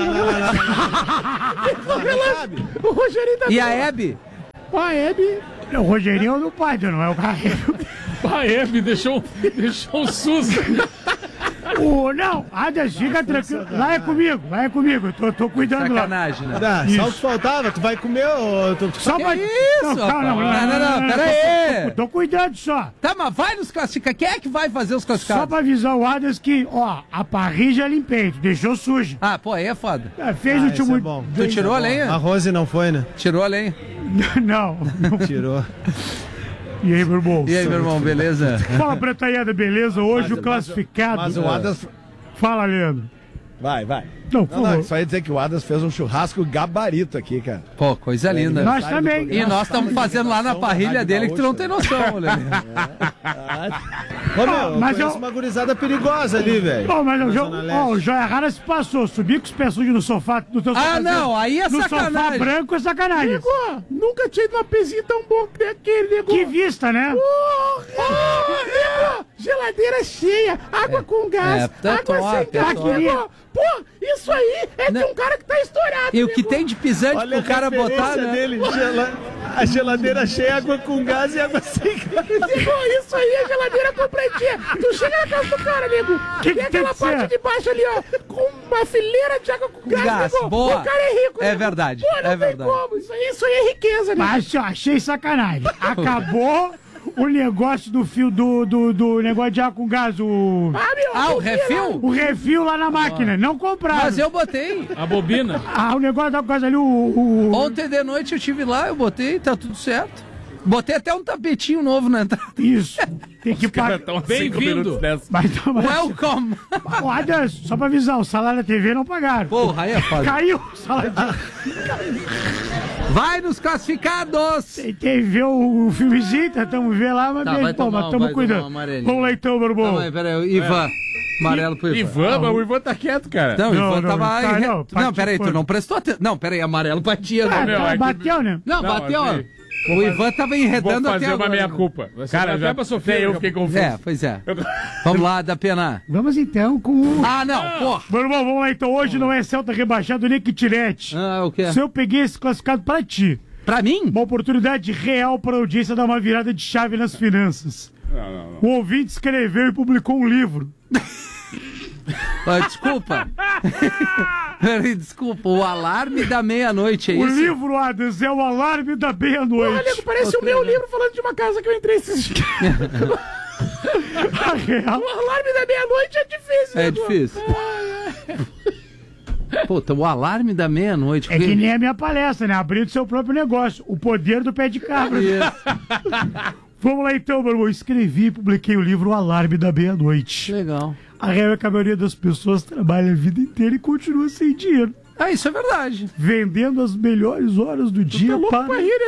O Rogerinho também.
E a Hebe?
A Hebe.
O Rogerinho é do padre, não é o cara.
A Hebe deixou o SUS.
Não, Adas, fica tranquilo. Lá é comigo. Eu tô cuidando lá.
Sacanagem, né?
Só o que faltava, tu vai comer ou...
Só pra...
isso,
Não,
pera aí.
Tô cuidando só.
Tá, mas vai nos classificados. Quem é que vai fazer os
Só
classificados?
pra avisar o Adas que, a parrilha já limpei, tu deixou suja.
Ah, pô, aí é foda.
Fez o último...
é bom.
Tu tirou a lenha?
A Rose não foi, né?
Tirou a lenha.
Não.
Tirou.
E aí, meu irmão?
E aí, meu irmão, beleza?
Fala, Pretaiada, beleza? Hoje o classificado...
Mas o Adas...
Fala, Leandro.
Vai.
Não, por favor.
Só ia dizer que o Adas fez um churrasco gabarito aqui, cara.
Pô, coisa linda.
Nós também.
E nós estamos fazendo lá na parrilha dele que tu não tem noção, né?
Mas
Conheço uma gurizada perigosa ali, velho.
Mas o Joia Rara se passou. Subir com os pés sujos no sofá do teu sofá.
Não, aí é
no
sacanagem.
sofá branco é sacanagem.
Nunca tinha ido numa pezinha tão bom que aquele, nego.
Que vista, né?
Geladeira cheia, água com gás, água sem gás, nego. Pô, isso aí é de um cara que tá estourado.
E o que tem de pisante pro cara botar, né?
Dele, a geladeira cheia, água com gás e água sem gás.
Isso aí é geladeira completinha. Tu chega na casa do cara, nego. Tem aquela parte de baixo ali, ó, com uma fileira de água com gás, nego.
Boa.
O cara é rico,
É
nego.
verdade,
Pô, não
é
tem
verdade.
como. Isso aí é riqueza, né?
Mas achei sacanagem. Acabou o negócio do fio do negócio de água com gás.
O refil?
O refil lá na máquina. Não compraram.
Mas eu botei.
A bobina.
O negócio da água com gás ali,
Ontem de noite eu estive lá, eu botei, tá tudo certo. Botei até um tapetinho novo na entrada.
Isso. Tem que pagar.
Bem-vindo.
Welcome.
Adas, só pra avisar, o salário da TV não pagaram.
Porra, aí é foda.
Caiu o salário da
Vai nos classificados.
Tentei ver o filmezinho, tentamos ver lá, mas
Vai tomar,
estamos
vai
cuidando.
tomar um amarelinho.
Vamos lá então, meu irmão.
Pera aí, Ivan. Amarelo pro Ivan.
Mas o Ivan tá quieto, cara.
Não, o Ivan tava...
não,
Não, pera aí, tu não prestou atenção. Não, pera aí, amarelo pra tia.
Bateu, né?
Não, bateu, ó. O Ivan tava enredando
Vou
até
fazer uma
agora.
meia-culpa. Cara, já pra sofrer, eu fiquei confuso.
Pois é. Vamos lá, da pena.
Vamos então com o...
Não, porra.
Meu irmão, vamos lá então. Hoje não é Celta rebaixado nem Quitirete.
O quê?
Se eu peguei esse classificado pra ti.
Pra mim?
Uma oportunidade real para a audiência dar uma virada de chave nas finanças. O ouvinte escreveu e publicou um livro.
Desculpa. Desculpa, o alarme da meia-noite, é
O
isso?
livro, Adas, é o alarme da meia-noite.
Olha, parece o meu livro falando de uma casa que eu entrei esses dias.
A real.
O alarme da meia-noite é difícil,
É difícil. Puta, o alarme da meia-noite.
É que nem a minha palestra, né? Abrindo seu próprio negócio. O poder do pé de cabra. Vamos lá então, meu irmão. Escrevi e publiquei o livro O Alarme da Meia-Noite.
Legal.
A real é que a maioria das pessoas trabalha a vida inteira e continua sem dinheiro.
Isso é verdade.
Vendendo as melhores horas do dia para...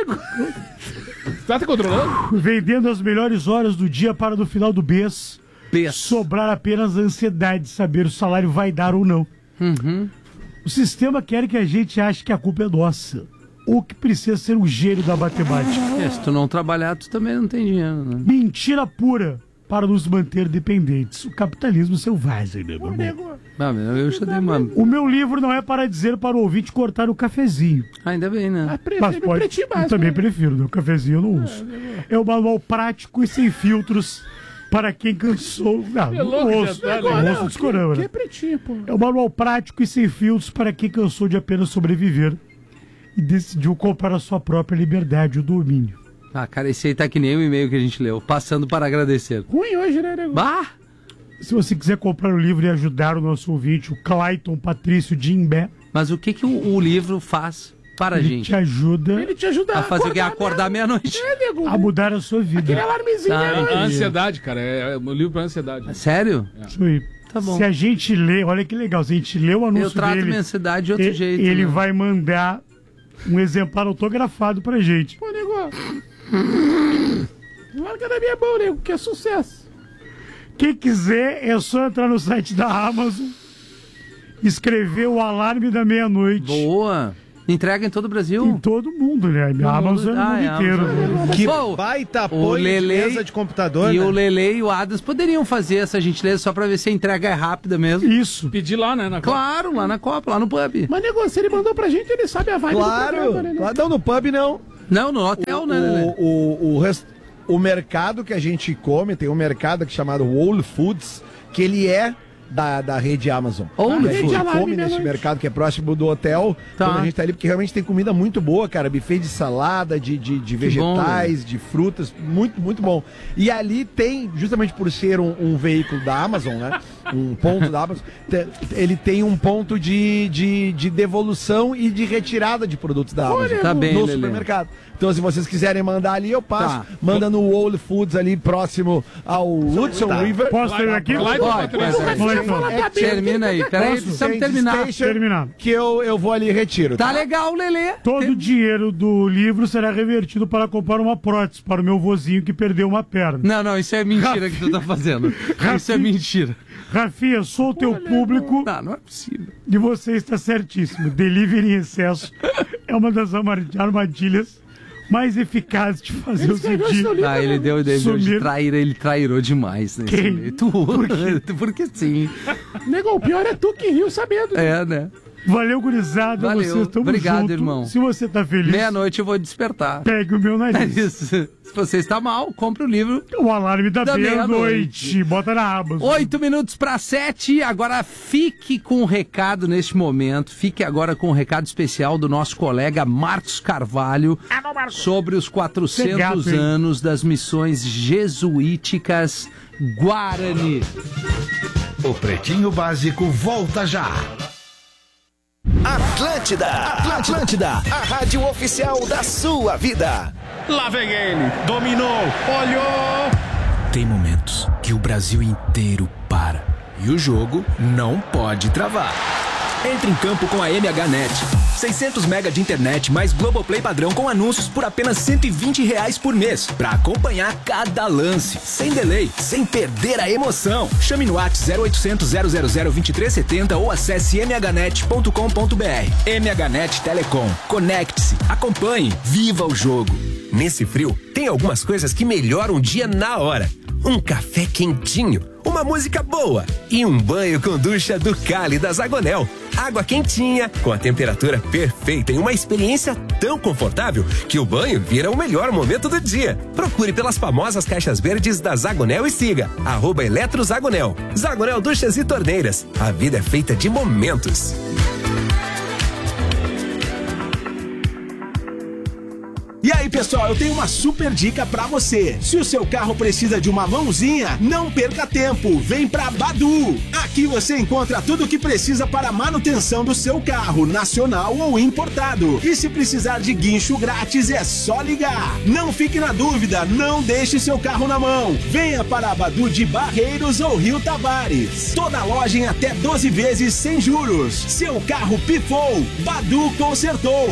Tá te controlando?
Vendendo as melhores horas do dia para no final do mês sobrar apenas a ansiedade de saber se o salário vai dar ou não. O sistema quer que a gente ache que a culpa é nossa. Ou que precisa ser um gênio da matemática.
Se tu não trabalhar, tu também não tem dinheiro, né?
Mentira pura para nos manter dependentes. O capitalismo selvagem, né, meu irmão?
Eu já dei uma...
O meu livro não é para dizer para o ouvinte cortar o cafezinho.
Ainda bem, né?
Mas pode... Eu também prefiro, né? O cafezinho eu não uso. É um manual prático e sem filtros para quem cansou... Não ouço discorama, né? É um manual prático e sem filtros para quem cansou de apenas sobreviver e decidiu comprar a sua própria liberdade e o domínio.
Cara, esse aí tá que nem o e-mail que a gente leu. Passando para agradecer.
Ruim hoje, né, nego?
Se você quiser comprar o livro e ajudar o nosso ouvinte, o Clayton Patrício Dimbé.
Mas o que o livro faz para a gente?
Ele te ajuda
a fazer o que? Acordar meia-noite.
A mudar a sua vida.
Aquele alarmezinho.
Tá.
Ansiedade, cara. É um livro pra ansiedade.
Sério?
Isso aí.
Tá bom.
Se a gente lê, olha que legal, se a gente lê o anúncio
Eu trato
dele,
minha ansiedade de outro jeito.
Ele
né?
vai mandar um exemplar autografado pra gente.
Pô, nego. Larga da minha mão, nego, que é sucesso.
Quem quiser, é só entrar no site da Amazon escrever o alarme da meia-noite.
Boa. Entrega em todo o Brasil?
Em todo mundo, né? A Amazon no mundo inteiro.
Que baita apoio de mesa de computador,
e
né?
o Lele e o Adams poderiam fazer essa gentileza só pra ver se a entrega é rápida mesmo.
Isso.
Pedir lá, né?
Claro, lá na Copa, lá no pub.
Mas negócio, ele mandou pra gente, ele sabe a vibe
Claro,
do programa, né?
não, no pub não.
Não, no hotel, né, Lelê?
O mercado que a gente come, tem um mercado aqui chamado Whole Foods, que ele é da rede Amazon.
Whole
A gente
Foods.
come nesse mercado que é próximo do hotel,
Tá.
quando a gente tá ali, porque realmente tem comida muito boa, cara, buffet de salada, de vegetais, de frutas, muito, muito bom. E ali tem, justamente por ser um veículo da Amazon, né, um ponto da Amazon, ele tem um ponto de devolução e de retirada de produtos da Amazon
Tá bem,
no
Lelê.
supermercado. Então, se vocês quiserem mandar ali, eu passo.
Tá.
Manda no Whole Foods ali, próximo ao Hudson River.
Posso ter aqui?
Vai,
Termina aí, peraí,
Posso?
precisamos
Tem
terminar.
Station,
Terminar.
que eu vou ali e retiro.
Tá legal, Lelê.
Todo o dinheiro do livro será revertido para comprar uma prótese para o meu vozinho que perdeu uma perna.
Não, isso é mentira que tu tá fazendo. Isso é mentira.
Rafinha, sou o teu público
Não é possível.
e você está certíssimo. Delivery em excesso é uma das armadilhas mais eficazes de fazer o seguinte.
Ah, ele deu de
Sumir.
traíra, ele trairou demais nesse
Quem?
meio. Tu, porque sim.
Nego, o pior é tu que riu sabendo.
É, né?
Valeu, gurizada.
Valeu.
Vocês estão
Obrigado,
junto.
irmão.
Se você tá feliz,
Meia-noite eu vou despertar.
pegue o meu
É
nariz.
isso. Se você está mal, compre o livro.
O alarme da
Da
meia-noite. Bota na aba.
8 minutos para 7. Agora fique com o recado neste momento. Fique agora com o recado especial do nosso colega Marcos Carvalho sobre os 400
Que gato, hein?
anos das missões jesuíticas Guarani.
O Pretinho Básico volta já.
Atlântida, a rádio oficial da sua vida.
Lá vem ele, dominou, olhou. Tem momentos que o Brasil inteiro para e o jogo não pode travar. Entre em campo com a MHNet. 600 mega de internet mais Globoplay padrão com anúncios por apenas R$120 por mês. Pra acompanhar cada lance, sem delay, sem perder a emoção. Chame no WhatsApp 0800 000 2370 ou acesse mhnet.com.br. MHNet Telecom. Conecte-se, acompanhe, viva o jogo.
Nesse frio, tem algumas coisas que melhoram o dia na hora. Um café quentinho, uma música boa e um banho com ducha do Cali da Zagonel. Água quentinha, com a temperatura perfeita e uma experiência tão confortável que o banho vira o melhor momento do dia. Procure pelas famosas caixas verdes da Zagonel e siga @EletroZagonel. Zagonel Duchas e Torneiras. A vida é feita de momentos.
E aí, pessoal, eu tenho uma super dica pra você. Se o seu carro precisa de uma mãozinha, não perca tempo. Vem pra Badu. Aqui você encontra tudo o que precisa para a manutenção do seu carro, nacional ou importado. E se precisar de guincho grátis, é só ligar. Não fique na dúvida, não deixe seu carro na mão. Venha para a Badu de Barreiros ou Rio Tavares. Toda loja em até 12 vezes sem juros. Seu carro pifou, Badu consertou.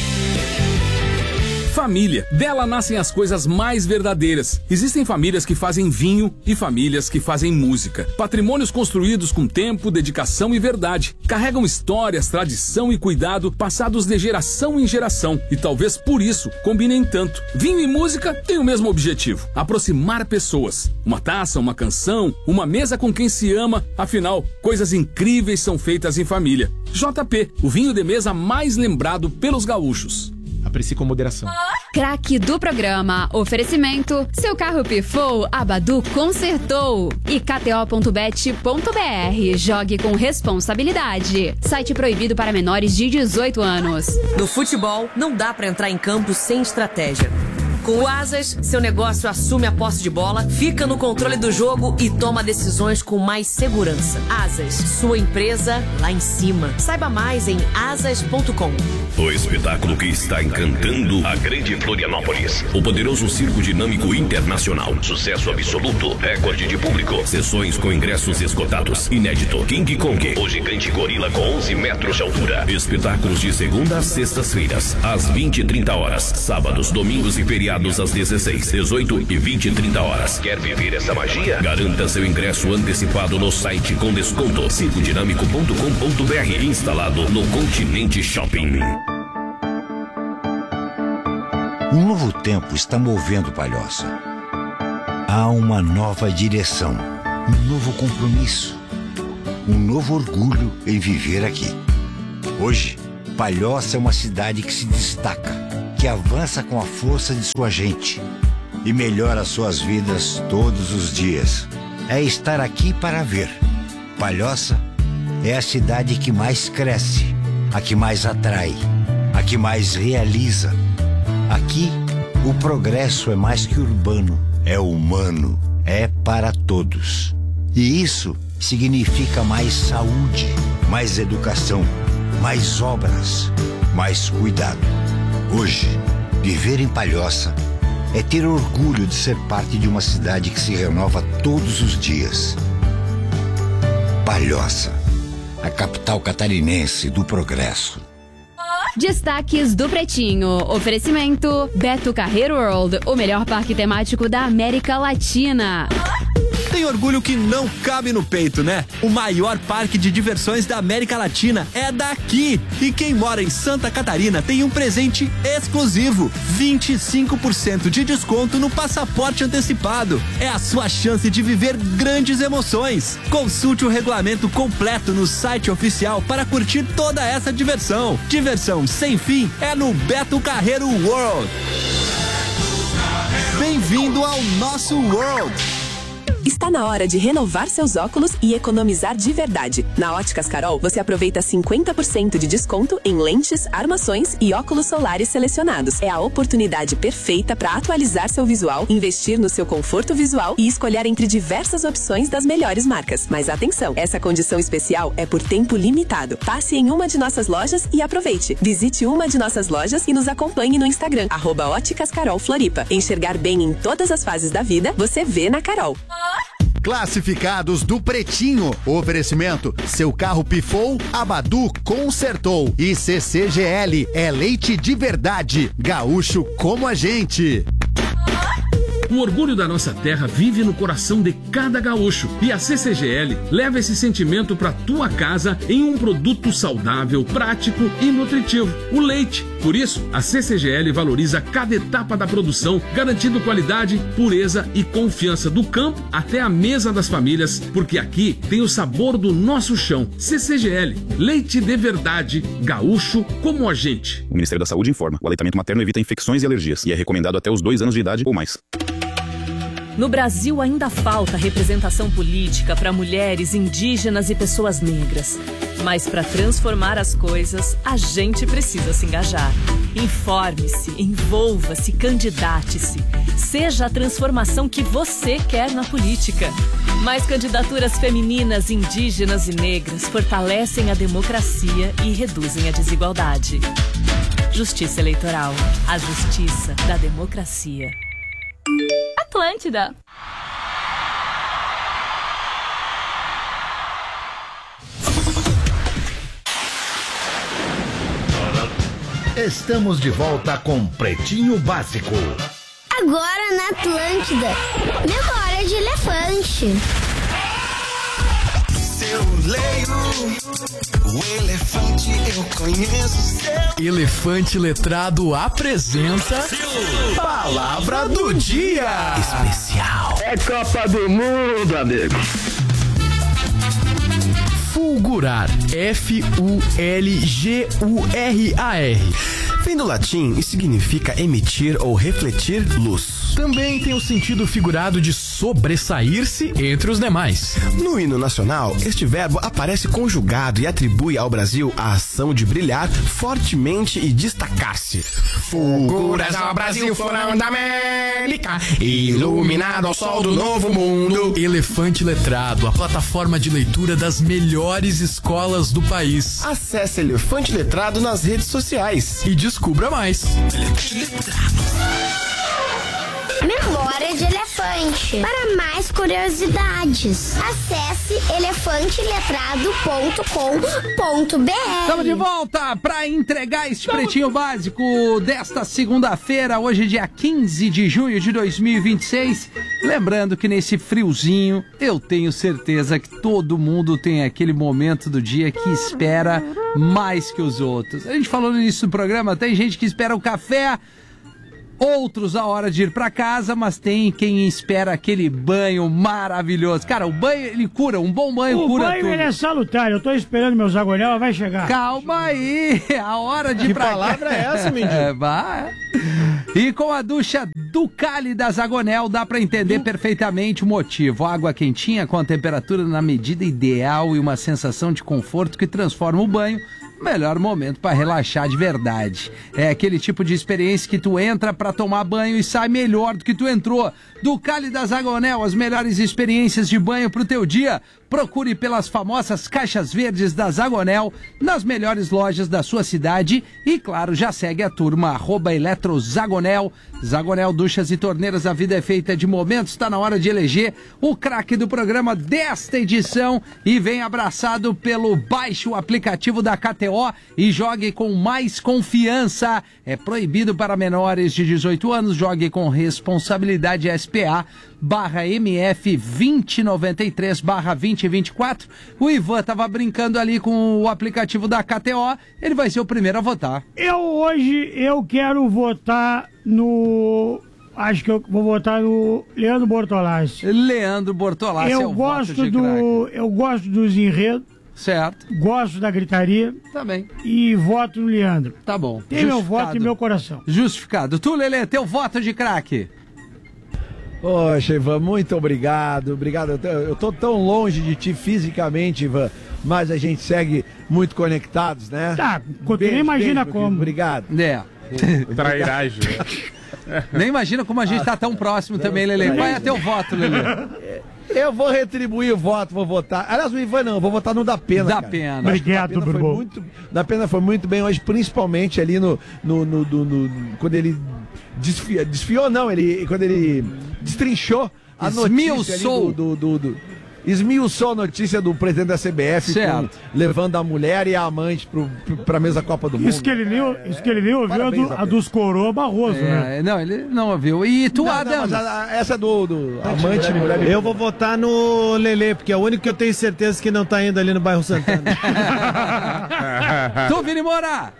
Família. Dela nascem as coisas mais verdadeiras. Existem famílias que fazem vinho e famílias que fazem música. Patrimônios construídos com tempo, dedicação e verdade. Carregam histórias, tradição e cuidado passados de geração em geração. E talvez por isso combinem tanto. Vinho e música têm o mesmo objetivo: aproximar pessoas. Uma taça, uma canção, uma mesa com quem se ama. Afinal, coisas incríveis são feitas em família. JP, o vinho de mesa mais lembrado pelos gaúchos.
Aprecie com moderação.
Craque do programa. Oferecimento. Seu carro pifou, a Badu consertou. E KTO.bet.br. Jogue com responsabilidade. Site proibido para menores de 18 anos.
No futebol, não dá pra entrar em campo sem estratégia. Com o Asas, seu negócio assume a posse de bola, fica no controle do jogo e toma decisões com mais segurança. Asas, sua empresa lá em cima. Saiba mais em asas.com.
O espetáculo que está encantando a grande Florianópolis. O poderoso circo dinâmico internacional. Sucesso absoluto. Recorde de público. Sessões com ingressos esgotados. Inédito. King Kong. O gigante gorila com 11 metros de altura. Espetáculos de segunda a sextas-feiras, às 20h30. Sábados, domingos e feriados feriados às 16, 18 e 20 e 30 horas. Quer viver essa magia? Garanta seu ingresso antecipado no site com desconto circodinâmico.com.br, instalado no Continente Shopping.
Um novo tempo está movendo Palhoça. Há uma nova direção, um novo compromisso, um novo orgulho em viver aqui. Hoje, Palhoça é uma cidade que se destaca, que avança com a força de sua gente e melhora suas vidas todos os dias. É estar aqui para ver. Palhoça é a cidade que mais cresce, a que mais atrai, a que mais realiza. Aqui, o progresso é mais que urbano, é humano, é para todos. E isso significa mais saúde, mais educação, mais obras, mais cuidado. Hoje, viver em Palhoça é ter orgulho de ser parte de uma cidade que se renova todos os dias. Palhoça, a capital catarinense do progresso.
Destaques do Pretinho. Oferecimento Beto Carreiro World, o melhor parque temático da América Latina.
Tem orgulho que não cabe no peito, né? O maior parque de diversões da América Latina é daqui. E quem mora em Santa Catarina tem um presente exclusivo: 25% de desconto no passaporte antecipado. É a sua chance de viver grandes emoções. Consulte o regulamento completo no site oficial para curtir toda essa diversão. Diversão sem fim é no Beto Carreiro World. Bem-vindo ao nosso World.
Está na hora de renovar seus óculos e economizar de verdade. Na Óticas Carol, você aproveita 50% de desconto em lentes, armações e óculos solares selecionados. É a oportunidade perfeita para atualizar seu visual, investir no seu conforto visual e escolher entre diversas opções das melhores marcas. Mas atenção, essa condição especial é por tempo limitado. Passe em uma de nossas lojas e aproveite. Visite uma de nossas lojas e nos acompanhe no Instagram, @óticascarolfloripa. Enxergar bem em todas as fases da vida, você vê na Carol.
Classificados do Pretinho. Oferecimento: seu carro pifou, a Badu consertou. E CCGL é leite de verdade. Gaúcho como a gente.
O orgulho da nossa terra vive no coração de cada gaúcho. E a CCGL leva esse sentimento para tua casa em um produto saudável, prático e nutritivo: o leite. Por isso, a CCGL valoriza cada etapa da produção, garantindo qualidade, pureza e confiança do campo até a mesa das famílias, porque aqui tem o sabor do nosso chão. CCGL, leite de verdade, gaúcho como a gente.
O Ministério da Saúde informa: o aleitamento materno evita infecções e alergias e é recomendado até os 2 anos de idade ou mais.
No Brasil ainda falta representação política para mulheres, indígenas e pessoas negras. Mas para transformar as coisas, a gente precisa se engajar. Informe-se, envolva-se, candidate-se. Seja a transformação que você quer na política. Mais candidaturas femininas, indígenas e negras fortalecem a democracia e reduzem a desigualdade. Justiça Eleitoral. A justiça da democracia.
Atlântida.
Estamos de volta com Pretinho Básico.
Agora na Atlântida, memória de elefante.
Eu leio o elefante, eu conheço seu.
Elefante Letrado apresenta Palavra do Dia Especial.
É Copa do Mundo, amigo.
Fulgurar, F-U-L-G-U-R-A-R. Vem do latim e significa emitir ou refletir luz. Também tem o sentido figurado de sobressair-se entre os demais. No hino nacional, este verbo aparece conjugado e atribui ao Brasil a ação de brilhar fortemente e destacar-se. Fulguras ao Brasil, florão da América, iluminado ao sol do novo mundo. Elefante Letrado, a plataforma de leitura das melhores escolas do país. Acesse Elefante Letrado nas redes sociais e descubra mais. Elefante Letrado.
Memória de Elefante. Para mais curiosidades, acesse elefanteletrado.com.br.
Estamos de volta para entregar este Pretinho Básico desta segunda-feira, hoje dia 15 de junho de 2026. Lembrando que nesse friozinho, eu tenho certeza que todo mundo tem aquele momento do dia que espera mais que os outros. A gente falou no início do programa, tem gente que espera o café, outros a hora de ir pra casa, mas tem quem espera aquele banho maravilhoso. Cara, o banho, ele cura, um bom banho cura tudo.
O banho, ele é salutar, eu tô esperando meu Zagonel, vai chegar.
Calma aí, a hora de ir pra casa.
Que palavra é essa, menino?
Vai. E com a ducha Ducali da Zagonel dá pra entender perfeitamente o motivo. Água quentinha com a temperatura na medida ideal e uma sensação de conforto que transforma o banho melhor momento para relaxar de verdade. É aquele tipo de experiência que tu entra para tomar banho e sai melhor do que tu entrou. Ducali da Zagonel, as melhores experiências de banho pro teu dia. Procure pelas famosas caixas verdes da Zagonel nas melhores lojas da sua cidade e, claro, já segue a turma @eletrozagonel. Zagonel Duchas e Torneiras, a vida é feita de momentos. Está na hora de eleger o craque do programa desta edição e vem abraçado pelo baixe o aplicativo da KTO e jogue com mais confiança. É proibido para menores de 18 anos. Jogue com responsabilidade. SPA/MF 2093/2024. O Ivan tava brincando ali com o aplicativo da KTO. Ele vai ser o primeiro a votar.
Hoje eu quero votar no... Acho que eu vou votar no Leandro Bortolassi.
Leandro Bortolassi é o voto de craque.
Eu gosto dos enredos.
Certo.
Gosto da gritaria.
Também.
E voto no Leandro.
Tá bom.
Tem meu voto e meu coração.
Justificado. Tu, Lelê, teu voto de craque.
Poxa, Ivan, muito obrigado. Obrigado. Eu tô tão longe de ti fisicamente, Ivan, mas a gente segue muito conectados, né?
Tá, tu nem imagina como.
Obrigado.
Trairagem.
Nem imagina como a gente tá tão próximo também, Lelê. Qual é teu voto, Lelê?
Eu vou retribuir o voto, vou votar. Aliás, o Ivan não, eu vou votar no Da Pena.
Da Pena.
Obrigado, Bruno. Da Pena foi muito bem hoje, principalmente ali quando ele desfiou não, quando ele destrinchou a notícia esmiuçou a notícia do presidente da CBF levando a mulher e a amante pra mesa Copa do Mundo.
Isso que ele nem ouviu a dos coroa Barroso, né?
Não, ele não ouviu. E tu, Adams?
Essa do amante e mulher.
Eu vou votar no Lelê, porque é o único que eu tenho certeza que não tá indo ali no bairro Santana.
Tu, Vini Moura?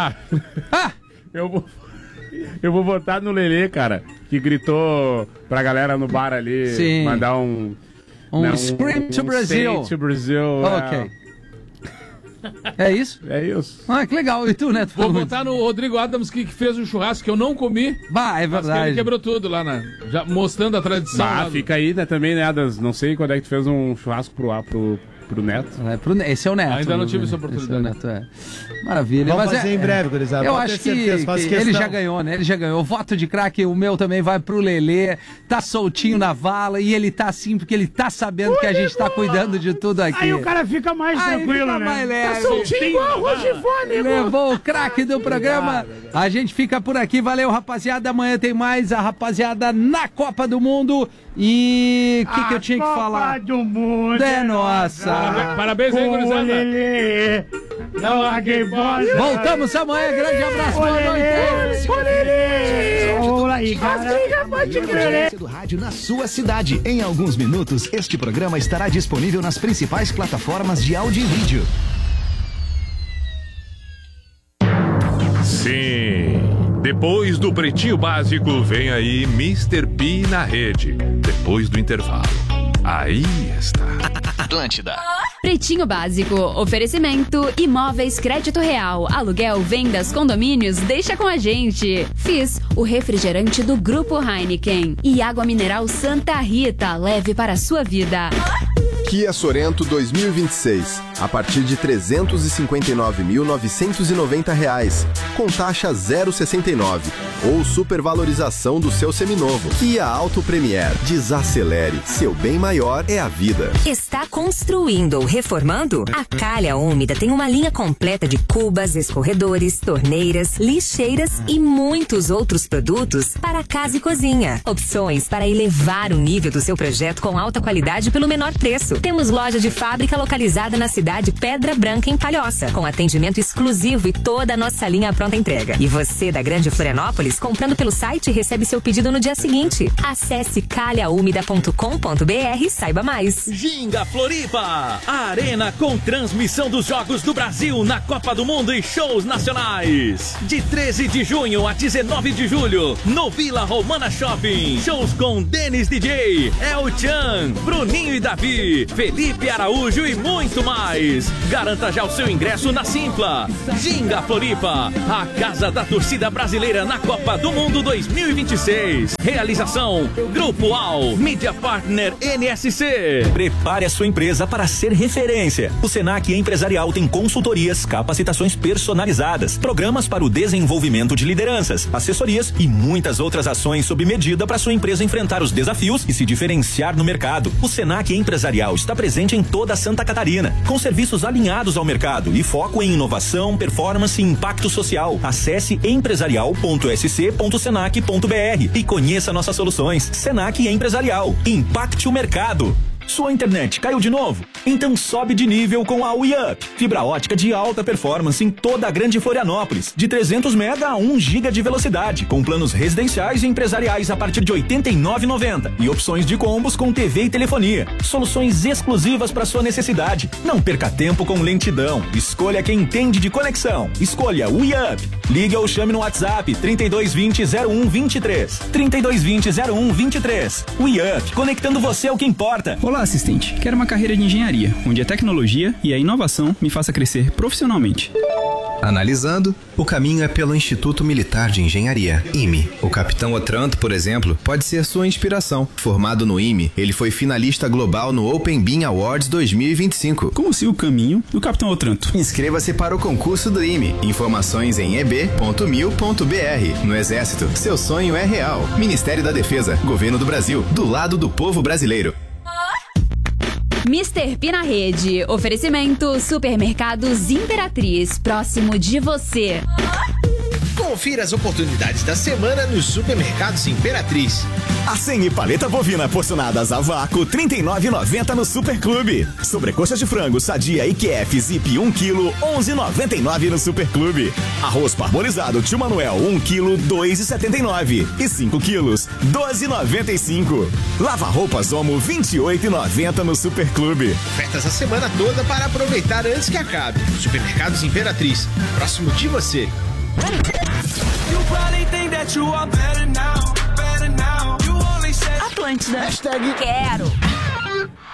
Eu vou votar no Lelê, cara, que gritou pra galera no bar ali, mandar um
Scream to Brazil.
Say to Brazil.
Ok. É isso?
É isso.
Ah, que legal. E tu, Neto?
Vou votar no Rodrigo Adams, que fez um churrasco que eu não comi.
Bah, é verdade.
Ele quebrou tudo lá, já mostrando a tradição.
Fica aí, né, também, né, Adams? Não sei quando é que tu fez um churrasco pro Neto.
Esse é o Neto.
Ainda não tive essa oportunidade.
Esse é o Neto, Maravilha.
Vamos fazer em breve, gurizada.
Eu acho que ele já ganhou, né? Ele já ganhou. O voto de craque, o meu também vai pro Lelê. Tá soltinho na vala e ele tá assim porque ele tá sabendo que a gente tá cuidando de tudo aqui.
Aí o cara fica mais tranquilo, né?
Mais leve.
Tá soltinho igual Rogifone.
Levou o craque do programa. A gente fica por aqui. Valeu, rapaziada. Amanhã tem mais a rapaziada na Copa do Mundo. E o que eu tinha que falar?
Copa do Mundo
é nossa.
Parabéns aí, gurizada.
Não larguei bola.
Voltamos amanhã. Grande abraço. Boa noite.
Vamos lá aí, cara.
Do rádio na sua cidade. Em alguns minutos, este programa estará disponível nas principais plataformas de áudio e vídeo.
Sim. Depois do Pretinho Básico, vem aí Mr. P na rede. Depois do intervalo. Aí está.
Atlântida.
Pretinho Básico. Oferecimento. Imóveis Crédito Real. Aluguel, vendas, condomínios. Deixa com a gente. Fiz o refrigerante do Grupo Heineken. E água mineral Santa Rita. Leve para a sua vida.
Kia Sorento 2026. A partir de R$ 359.990. Com taxa 0,69. ou supervalorização do seu seminovo. Kia Auto Premier. Desacelere. Seu bem maior é a vida.
Está construindo ou reformando? A Calha Úmida tem uma linha completa de cubas, escorredores, torneiras, lixeiras e muitos outros produtos para casa e cozinha. Opções para elevar o nível do seu projeto com alta qualidade pelo menor preço. Temos loja de fábrica localizada na cidade Pedra Branca, em Palhoça, com atendimento exclusivo e toda a nossa linha pronta entrega. E você da Grande Florianópolis, comprando pelo site, recebe seu pedido no dia seguinte. Acesse calhaumida.com.br e saiba mais.
Ginga Floripa, a arena com transmissão dos Jogos do Brasil na Copa do Mundo e shows nacionais. De 13 de junho a 19 de julho, no Vila Romana Shopping. Shows com Denis DJ, El Chan, Bruninho e Davi, Felipe Araújo e muito mais. Garanta já o seu ingresso na Simpla. Ginga Floripa, a casa da torcida brasileira na Copa do Mundo 2026. Realização Grupo AL, Mídia Partner NSC.
Prepare a sua empresa para ser referência. O Senac Empresarial tem consultorias, capacitações personalizadas, programas para o desenvolvimento de lideranças, assessorias e muitas outras ações sob medida para sua empresa enfrentar os desafios e se diferenciar no mercado. O Senac Empresarial está presente em toda Santa Catarina, com serviços alinhados ao mercado e foco em inovação, performance e impacto social. Acesse empresarial.sc.senac.br e conheça nossas soluções. Senac Empresarial. Impacte o mercado. Sua internet caiu de novo? Então sobe de nível com a WeUp. Fibra ótica de alta performance em toda a Grande Florianópolis, de 300 mega a 1 giga de velocidade, com planos residenciais e empresariais a partir de R$ 89,90 e opções de combos com TV e telefonia. Soluções exclusivas para sua necessidade. Não perca tempo com lentidão. Escolha quem entende de conexão. Escolha WeUp. Ligue ou chame no WhatsApp 3220-0123. 3220-0123. WeUp, conectando você ao que importa.
Olá, assistente. Quero uma carreira de engenharia, onde a tecnologia e a inovação me faça crescer profissionalmente.
Analisando, o caminho é pelo Instituto Militar de Engenharia, IME. O Capitão Otranto, por exemplo, pode ser sua inspiração. Formado no IME, ele foi finalista global no Open Bean Awards 2025.
Como se o caminho do Capitão Otranto.
Inscreva-se para o concurso do IME. Informações em eb.mil.br. No Exército, seu sonho é real. Ministério da Defesa, Governo do Brasil, do lado do povo brasileiro.
Mr. P na rede. Oferecimento Supermercados Imperatriz, próximo de você.
Confira as oportunidades da semana nos Supermercados Imperatriz.
Acém e paleta bovina porcionadas a vácuo, R$ 39,90 no Superclube. Sobrecoxa de frango sadia IQF Zip 1 kg, R$ 11,99 no Superclube. Arroz parbolizado Tio Manuel 1 kg, R$ 2,79. E 5 quilos, R$ 12,95. Lava roupas Omo, R$ 28,90 no Superclube.
Ofertas a semana toda para aproveitar antes que acabe. Supermercados Imperatriz, próximo de você.
Atlântida. Quero.